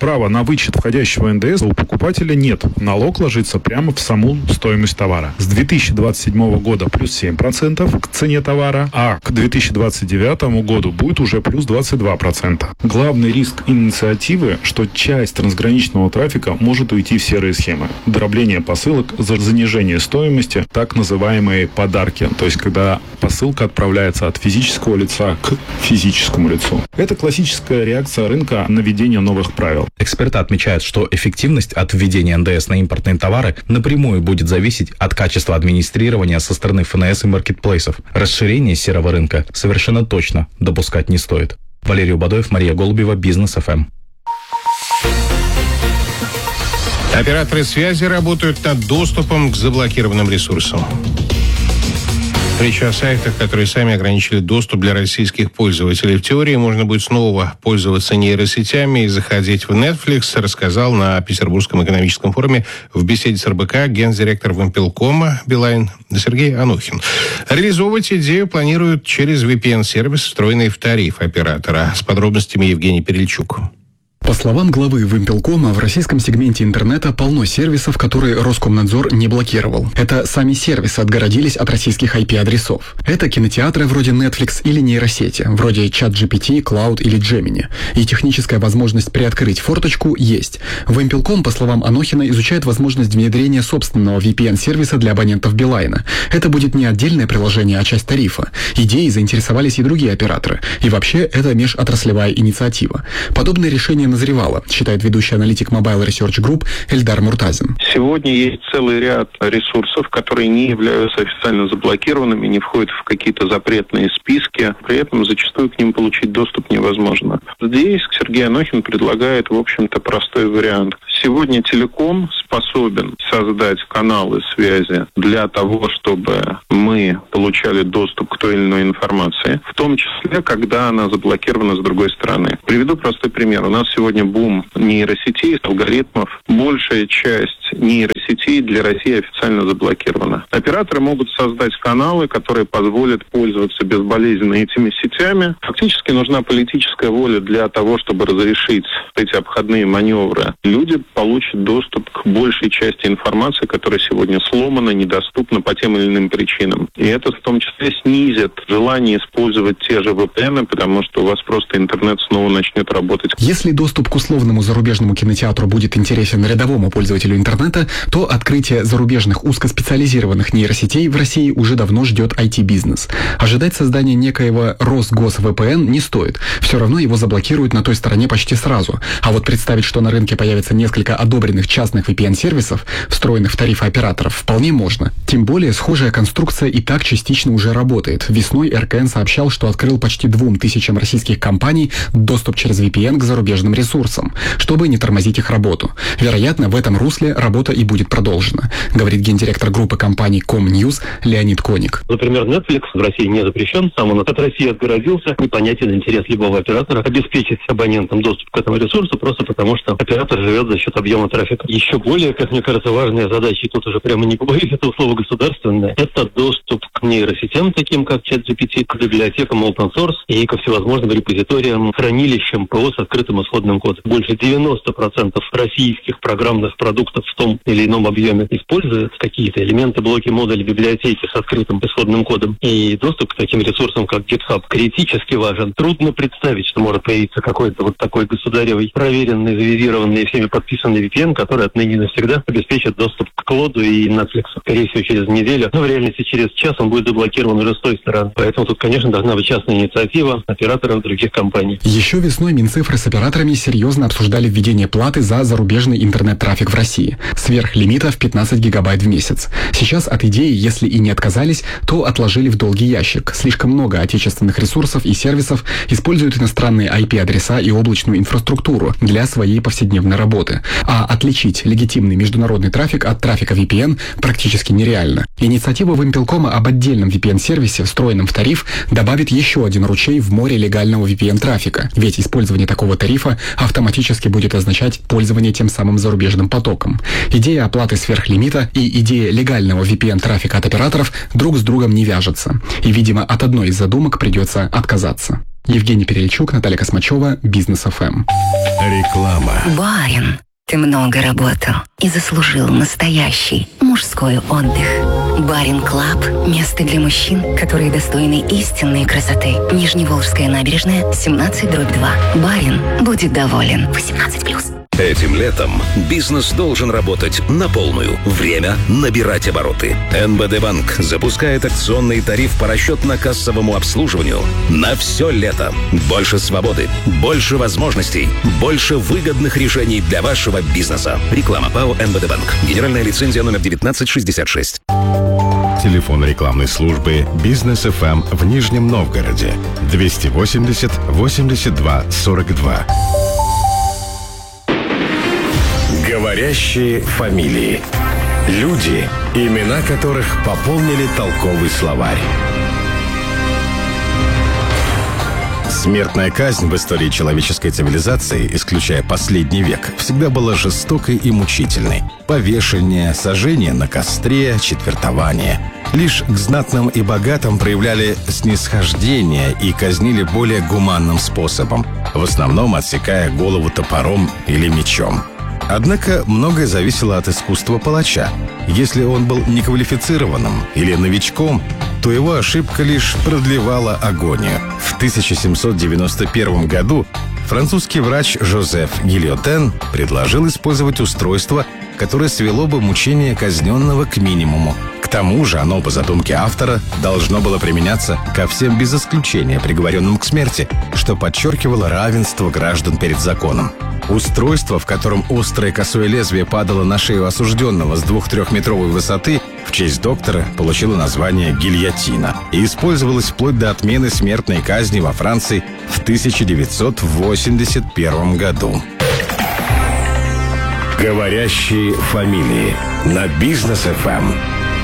вычет входящего эн дэ эс у покупателя нет. Налог ложится прямо в саму стоимость товара. С две тысячи двадцать седьмого года плюс семь процентов к цене товара, а к две тысячи двадцать девятому году будет уже плюс двадцать два процента. Главный риск инициативы, что часть трансграничного трафика может уйти в серые схемы. Дробление посылок за занижение стоимости, так называемые подарки, то есть когда посылка отправляется от физического лица к физическому лицу. Это классическая реакция рынка на введение новых правил. Эксперты отмечают, что эффективность от введения эн дэ эс на импортные товары напрямую будет зависеть от качества администрирования со стороны эф эн эс и маркетплейсов. Расширение серого рынка совершенно точно допускать не стоит. Валерий Убадоев, Мария Голубева, Бизнес эф эм. Операторы связи работают над доступом к заблокированным ресурсам. Речь о сайтах, которые сами ограничили доступ для российских пользователей. В теории можно будет снова пользоваться нейросетями и заходить в Netflix, рассказал на Петербургском экономическом форуме в беседе с эр бэ ка гендиректор Вимпелкома Билайн Сергей Анохин. Реализовывать идею планируют через ви пи эн-сервис, встроенный в тариф оператора. С подробностями Евгений Перельчук. По словам главы Вимпелкома, в российском сегменте интернета полно сервисов, которые Роскомнадзор не блокировал. Это сами сервисы отгородились от российских ай пи-адресов. Это кинотеатры вроде Netflix или нейросети, вроде ChatGPT, Cloud или Gemini. И техническая возможность приоткрыть форточку есть. Вимпелком, по словам Анохина, изучает возможность внедрения собственного ви пи эн-сервиса для абонентов Билайна. Это будет не отдельное приложение, а часть тарифа. Идеей заинтересовались и другие операторы. И вообще, это межотраслевая инициатива. Подобное решение назревало, считает ведущий аналитик Mobile Research Group Эльдар Муртазин. Сегодня есть целый ряд ресурсов, которые не являются официально заблокированными, не входят в какие-то запретные списки. При этом зачастую к ним получить доступ невозможно. Здесь Сергей Анохин предлагает, в общем-то, простой вариант. Сегодня телеком способен создать каналы связи для того, чтобы мы получали доступ к той или иной информации, в том числе, когда она заблокирована с другой стороны. Приведу простой пример. У нас сегодня бум нейросетей, алгоритмов. Большая часть нейросетей для России официально заблокирована. Операторы могут создать каналы, которые позволят пользоваться безболезненно этими сетями. Фактически нужна политическая воля для того, чтобы разрешить эти обходные маневры. Люди получат доступ к большей части информации, которая сегодня сломана, недоступна по тем или иным причинам. И это в том числе снизит желание использовать те же ви пи эн, потому что у вас просто интернет снова начнет работать. Если доступ к условному зарубежному кинотеатру будет интересен рядовому пользователю интернета, то открытие зарубежных узкоспециализированных нейросетей в России уже давно ждет ай ти-бизнес. Ожидать создания некоего Росгос-ви пи эн не стоит. Все равно его заблокируют на той стороне почти сразу. А вот представить, что на рынке появится несколько одобренных частных ви пи эн-сервисов, встроенных в тарифы операторов, вполне можно. Тем более, схожая конструкция и так частично уже работает. Весной эр ка эн сообщал, что открыл почти двум тысячам российских компаний доступ через ви пи эн к зарубежным ресурсам, чтобы не тормозить их работу. Вероятно, в этом русле работа и будет продолжена, говорит гендиректор группы компаний Комньюз Леонид Коник. Например, Netflix в России не запрещен, сам он от России отгородился. Непонятен интерес любого оператора обеспечить абонентам доступ к этому ресурсу, просто потому что оператор живет за счет объема трафика. Еще более, как мне кажется, важная задача, и тут уже прямо не побоюсь этого слова государственная, это доступ к нейросетям, таким как ChatGPT, к библиотекам open source и ко всевозможным репозиториям, хранилищам ПО с открытым исходным кодом. Больше девяносто процентов российских программных продуктов в том или ином объеме используют какие-то элементы, блоки, модули, библиотеки с открытым исходным кодом. И доступ к таким ресурсам, как GitHub, критически важен. Трудно представить, что может появиться какой-то вот такой государевый, проверенный, завизированный и всеми подписанный ви пи эн, который отныне навсегда обеспечит доступ к Клоду и Netflix. Скорее всего, через неделю, но в реальности через час он будет заблокирован уже с той стороны. Поэтому тут, конечно, должна быть частная инициатива операторов других компаний. Еще весной Минцифры с операторами серьезно обсуждали введение платы за зарубежный интернет-трафик в России. Сверх лимита в пятнадцать гигабайт в месяц. Сейчас от идеи, если и не отказались, то отложили в долгий ящик. Слишком много отечественных ресурсов и сервисов используют иностранные ай пи-адреса и облачную инфраструктуру для своей повседневной работы. А отличить легитимный международный трафик от трафика ви пи эн практически нереально. Инициатива Вимпелкома об отдельном ви пи эн-сервисе, встроенном в тариф, добавит еще один ручей в море легального ви пи эн-трафика. Ведь использование такого тарифа автоматически будет означать пользование тем самым зарубежным потоком. Идея оплаты сверхлимита и идея легального ви пи эн-трафика от операторов друг с другом не вяжутся. И, видимо, от одной из задумок придется отказаться. Евгений Перельчук, Наталья Космачева, Бизнес эф эм. Реклама. Барин, ты много работал и заслужил настоящий мужской отдых. Барин Клаб – место для мужчин, которые достойны истинной красоты. Нижневолжская набережная, семнадцать дробь два. Барин будет доволен. восемнадцать плюс. Этим летом бизнес должен работать на полную. Время набирать обороты. эн бэ дэ Банк запускает акционный тариф по расчетно-кассовому обслуживанию на все лето. Больше свободы, больше возможностей, больше выгодных решений для вашего бизнеса. Реклама ПАО эн бэ дэ Банк. Генеральная лицензия номер девятнадцать шестьдесят шесть. Телефон рекламной службы «Бизнес эф эм» в Нижнем Новгороде. двести восемьдесят восемьдесят два сорок два. Говорящие фамилии. Люди, имена которых пополнили толковый словарь. Смертная казнь в истории человеческой цивилизации, исключая последний век, всегда была жестокой и мучительной. Повешение, сожжение на костре, четвертование. Лишь к знатным и богатым проявляли снисхождение и казнили более гуманным способом, в основном отсекая голову топором или мечом. Однако многое зависело от искусства палача. Если он был неквалифицированным или новичком, то его ошибка лишь продлевала агонию. В тысяча семьсот девяносто первом году французский врач Жозеф Гильотен предложил использовать устройство, которое свело бы мучение казненного к минимуму. К тому же оно, по задумке автора, должно было применяться ко всем без исключения приговоренным к смерти, что подчеркивало равенство граждан перед законом. Устройство, в котором острое косое лезвие падало на шею осужденного с двух-трехметровой высоты, в честь доктора получило название гильотина и использовалось вплоть до отмены смертной казни во Франции в тысяча девятьсот восемьдесят первом году. Говорящие фамилии на Бизнес эф эм.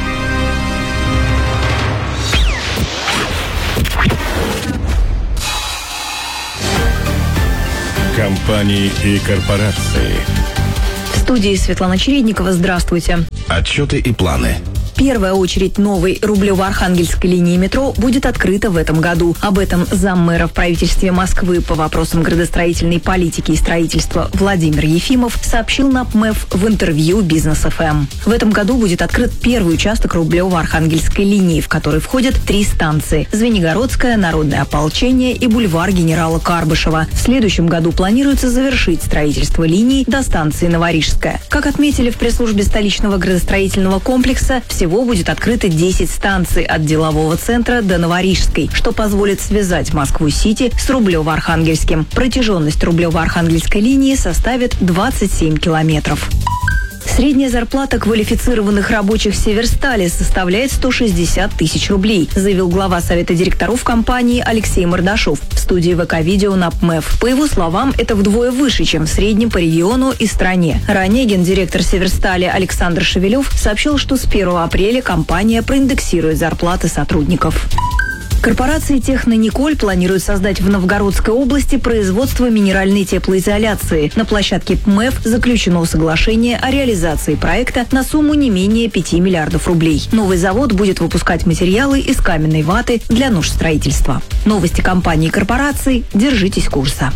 Компании и корпорации. В студии Светлана Чередникова. Здравствуйте. Отчеты и планы. Первая очередь новой Рублево-Архангельской линии метро будет открыта в этом году. Об этом заммэра в правительстве Москвы по вопросам градостроительной политики и строительства Владимир Ефимов сообщил на ПМЭФ в интервью Бизнес эф эм. В этом году будет открыт первый участок Рублево-Архангельской линии, в который входят три станции – Звенигородская, Народное ополчение и бульвар генерала Карбышева. В следующем году планируется завершить строительство линии до станции Новорижская. Как отметили в пресс-службе столичного градостроительного комплекса, всего Всего будет открыто десять станций от делового центра до Новорижской, что позволит связать Москву-Сити с Рублево-Архангельским. Протяженность Рублево-Архангельской линии составит двадцать семь километров. Средняя зарплата квалифицированных рабочих Северстали составляет сто шестьдесят тысяч рублей, заявил глава Совета директоров компании Алексей Мордашов в студии ВК-видео на ПМЭФ. По его словам, это вдвое выше, чем в среднем по региону и стране. Ранее гендиректор Северстали Александр Шевелев сообщил, что с первого апреля компания проиндексирует зарплаты сотрудников. Корпорация «Технониколь» планирует создать в Новгородской области производство минеральной теплоизоляции. На площадке ПМЭФ заключено соглашение о реализации проекта на сумму не менее пяти миллиардов рублей. Новый завод будет выпускать материалы из каменной ваты для нужд строительства. Новости компании и корпораций. Держитесь курса.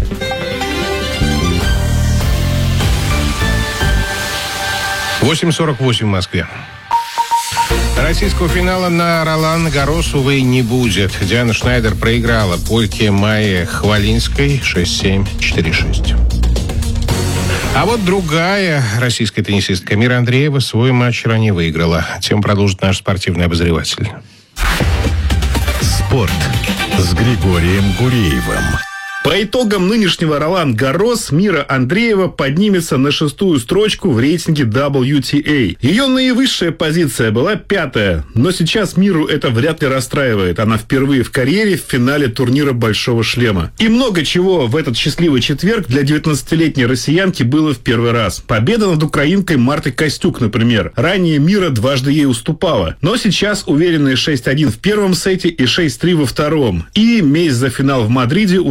восемь сорок восемь в Москве. Российского финала на Ролан Гаррос, увы, не будет. Диана Шнайдер проиграла польке Майе Хвалинской шесть семь, четыре шесть. А вот другая российская теннисистка Мира Андреева свой матч ранее выиграла. Тем продолжит наш спортивный обозреватель. Спорт с Григорием Гуреевым. По итогам нынешнего Ролан Гаррос Мира Андреева поднимется на шестую строчку в рейтинге дабл ю ти эй. Ее наивысшая позиция была пятая, но сейчас Миру это вряд ли расстраивает. Она впервые в карьере в финале турнира «Большого шлема». И много чего в этот счастливый четверг для девятнадцатилетней россиянки было в первый раз. Победа над украинкой Мартой Костюк, например. Ранее Мира дважды ей уступала. Но сейчас уверенные шесть один в первом сете и шесть три во втором. И месть за финал в Мадриде удалась.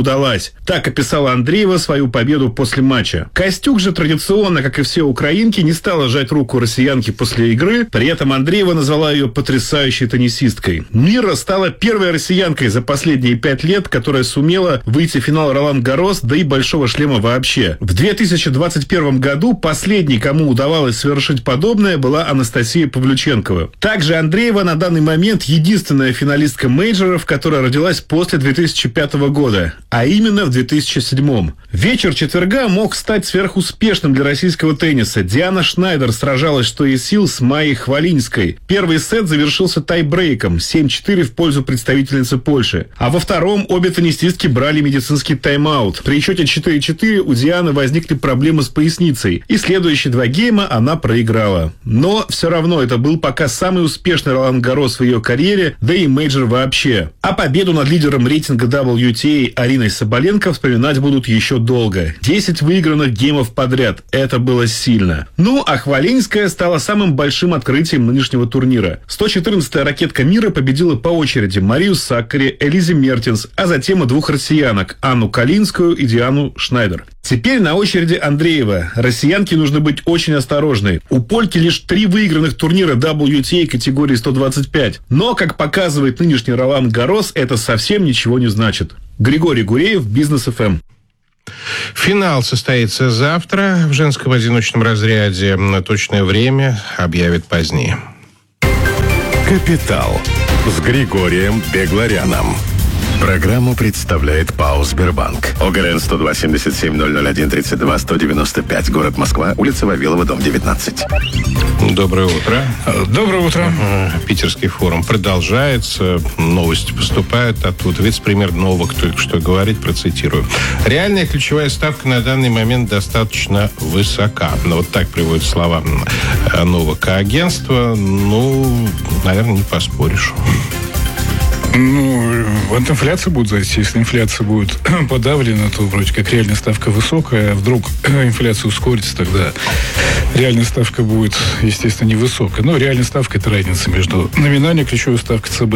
пять. Так описала Андреева свою победу после матча. Костюк же традиционно, как и все украинки, не стала жать руку россиянке после игры. При этом Андреева назвала ее потрясающей теннисисткой. Мира стала первой россиянкой за последние пять лет, которая сумела выйти в финал Ролан Гаррос, да и Большого шлема вообще. В две тысячи двадцать первом году последней, кому удавалось совершить подобное, была Анастасия Павлюченкова. Также Андреева на данный момент единственная финалистка мейджоров, которая родилась после две тысячи пятого года, а именно в две тысячи седьмом. Вечер четверга мог стать сверхуспешным для российского тенниса. Диана Шнайдер сражалась что из сил с Майей Хвалинской. Первый сет завершился тайбрейком семь-четыре в пользу представительницы Польши. А во втором обе теннисистки брали медицинский тайм-аут. При счете четыре-четыре у Дианы возникли проблемы с поясницей, и следующие два гейма она проиграла. Но все равно это был пока самый успешный Ролан Гаррос в ее карьере, да и мейджор вообще. А победу над лидером рейтинга дабл ю ти эй Ариной Соболенко вспоминать будут еще долго. десять выигранных геймов подряд. Это было сильно. Ну, а Хвалинская стала самым большим открытием нынешнего турнира. сто четырнадцатая ракетка мира победила по очереди Марию Саккари, Элизи Мертинс, а затем и двух россиянок – Анну Калинскую и Диану Шнайдер. Теперь на очереди Андреева. Россиянке нужно быть очень осторожной. У польки лишь три выигранных турнира дабл ю ти эй категории сто двадцать пять. Но, как показывает нынешний Ролан Гаррос, это совсем ничего не значит. Григорий Гуреев, Бизнес эф эм. Финал состоится завтра в женском одиночном разряде. Точное время объявят позднее. «Капитал» с Григорием Бегларяном. Программу представляет ПАО «Сбербанк». ОГРН сто два семьдесят семь ноль ноль один тридцать два сто девяносто пять. Город Москва. Улица Вавилова, дом девятнадцать. Доброе утро. Доброе утро. Питерский форум продолжается. Новости поступают оттуда. Вице-премьер Новак только что говорит, процитирую. Реальная ключевая ставка на данный момент достаточно высока. Но вот так приводят слова Новака. Агентство, ну, наверное, не поспоришь. Ну, от инфляции будет зависеть. Если инфляция будет подавлена, то вроде как реальная ставка высокая, а вдруг инфляция ускорится, тогда реальная ставка будет, естественно, невысокая. Но реальная ставка – это разница между номинальной ключевой ставкой ЦБ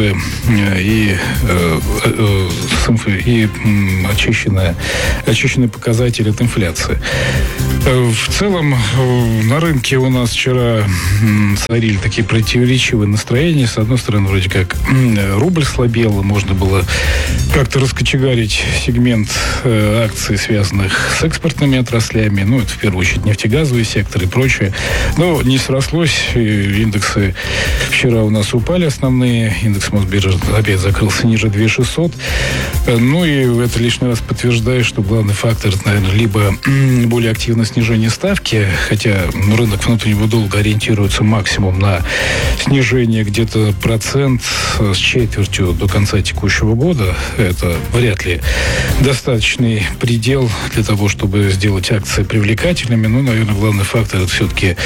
и, э, э, и э, очищенная, очищенный показатель от инфляции. В целом, на рынке у нас вчера царили такие противоречивые настроения. С одной стороны, вроде как рубль слабел, можно было как-то раскочегарить сегмент э, акций, связанных с экспортными отраслями. Ну, это в первую очередь нефтегазовый сектор и прочее. Но не срослось. Индексы вчера у нас упали основные. Индекс Мосбиржи опять закрылся ниже две тысячи шестьсот. Ну, и это лишний раз подтверждает, что главный фактор, это, наверное, либо более активное снижение ставки, хотя рынок внутреннего долга ориентируется максимум на снижение где-то процент с четвертью до конца текущего года. Это вряд ли достаточный предел для того, чтобы сделать акции привлекательными. Ну, наверное, главный фактор это все-таки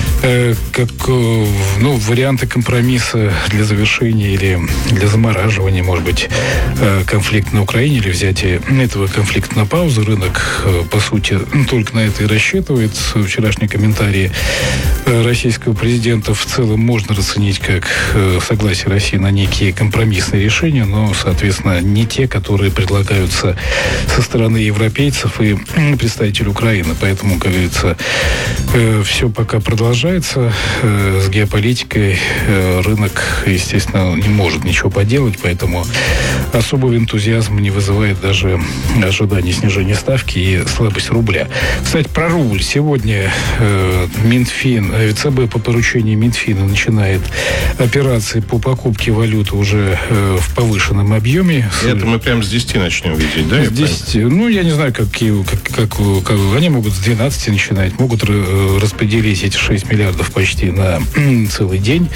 э, как э, ну, варианты компромисса для завершения или для замораживания, может быть, э, конфликта на Украине или взятия этого конфликта на паузу. Рынок, э, по сути, только на это и рассчитывает. Вчерашние комментарии э, российского президента в целом можно расценить как э, согласие России на некие компромиссные решения, но, соответственно, не те, которые предлагаются со стороны европейцев и представителей Украины. Поэтому, как говорится, э, все пока продолжается. Э, с геополитикой э, рынок, естественно, не может ничего поделать, поэтому особого энтузиазма не вызывает даже ожидание снижения ставки и слабость рубля. Кстати, про рубль. Сегодня э, Минфин, ЦБ по поручению Минфина начинает операции по покупке валюты уже э, в повышенном объеме. Это мы прям с десяти начнем видеть, да? С десяти. Ну, я не знаю, какие, как, как, как, они могут с двенадцати начинать, могут э, распределить эти шесть миллиардов почти на целый день.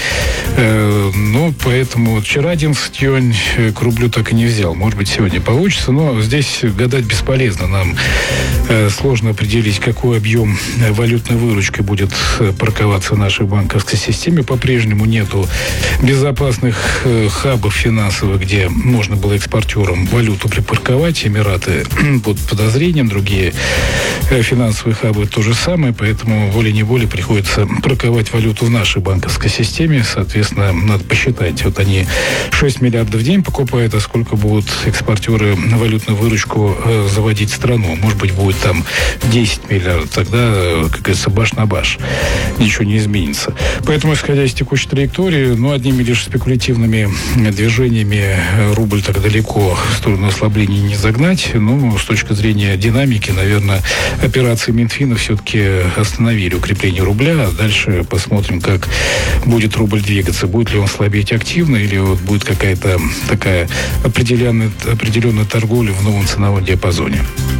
Э, ну, поэтому вчера одиннадцать юань к рублю так и не взял. Может быть, сегодня получится, но здесь гадать бесполезно. Нам э, сложно определить, какой объем валютной выручки будет парковаться в нашей банковской системе. По-прежнему нету безопасных э, хабов финансовых, где можно было экспортерам валюту припарковать. Эмираты под подозрением, другие э, финансовые хабы то же самое, поэтому волей-неволей приходится парковать валюту в нашей банковской системе. Соответственно, надо посчитать. Вот они шесть миллиардов в день покупают, а сколько сколько будут экспортеры валютную выручку э, заводить в страну. Может быть, будет там десять миллиардов. Тогда, э, как говорится, баш на баш. Ничего не изменится. Поэтому, исходя из текущей траектории, ну, одними лишь спекулятивными движениями рубль так далеко в сторону ослабления не загнать. Ну, с точки зрения динамики, наверное, операции Минфина все-таки остановили укрепление рубля. А дальше посмотрим, как будет рубль двигаться. Будет ли он слабеть активно, или вот будет какая-то такая определенная, определенная торговля в новом ценовом диапазоне.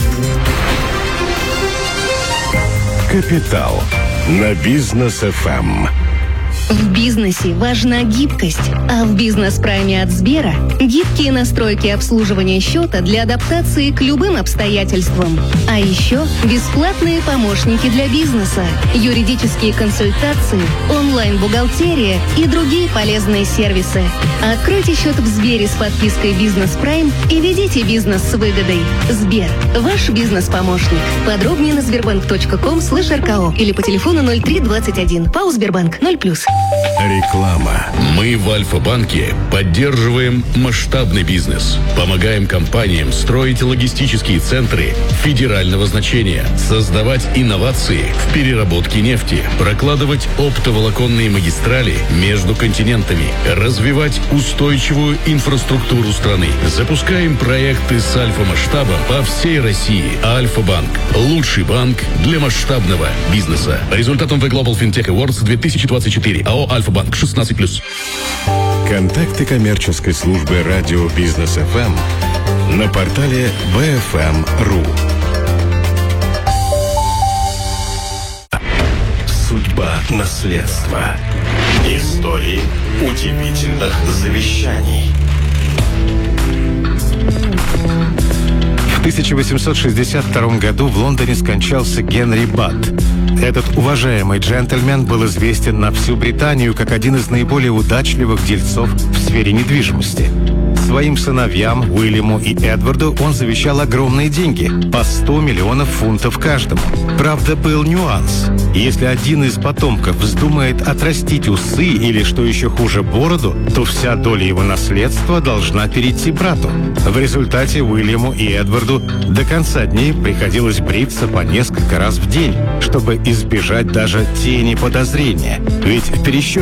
Капитал на Бизнес эф эм. В бизнесе важна гибкость, а в бизнес-прайме от Сбера гибкие настройки обслуживания счета для адаптации к любым обстоятельствам. А еще бесплатные помощники для бизнеса, юридические консультации, онлайн-бухгалтерия и другие полезные сервисы. Откройте счет в Сбере с подпиской «Бизнес Прайм» и ведите бизнес с выгодой. Сбер – ваш бизнес-помощник. Подробнее на сбербанк точка ком слэш эр ка о или по телефону ноль три двадцать один. ПАО «Сбербанк» ноль плюс. Реклама. Мы в Альфа-банке поддерживаем масштабный бизнес. Помогаем компаниям строить логистические центры федерального значения, создавать инновации в переработке нефти, прокладывать оптоволоконные магистрали между континентами, развивать устойчивую инфраструктуру страны. Запускаем проекты с альфа-масштабом по всей России. Альфа-банк. Лучший банк для масштабного бизнеса. По результатам The Global FinTech Awards две тысячи двадцать четыре. АО «Альфа-банк» шестнадцать плюс. Контакты коммерческой службы радио Бизнес эф эм на портале би эф эм точка ру. Судьба наследства. Истории удивительных завещаний. В тысяча восемьсот шестьдесят втором году в Лондоне скончался Генри Батт. Этот уважаемый джентльмен был известен на всю Британию как один из наиболее удачливых дельцов в сфере недвижимости. Своим сыновьям, Уильяму и Эдварду, он завещал огромные деньги – по сто миллионов фунтов каждому. Правда, был нюанс. Если один из потомков вздумает отрастить усы или, что еще хуже, бороду, то вся доля его наследства должна перейти брату. В результате Уильяму и Эдварду до конца дней приходилось бриться по несколько раз в день, чтобы избежать даже тени подозрения. Ведь в пересчете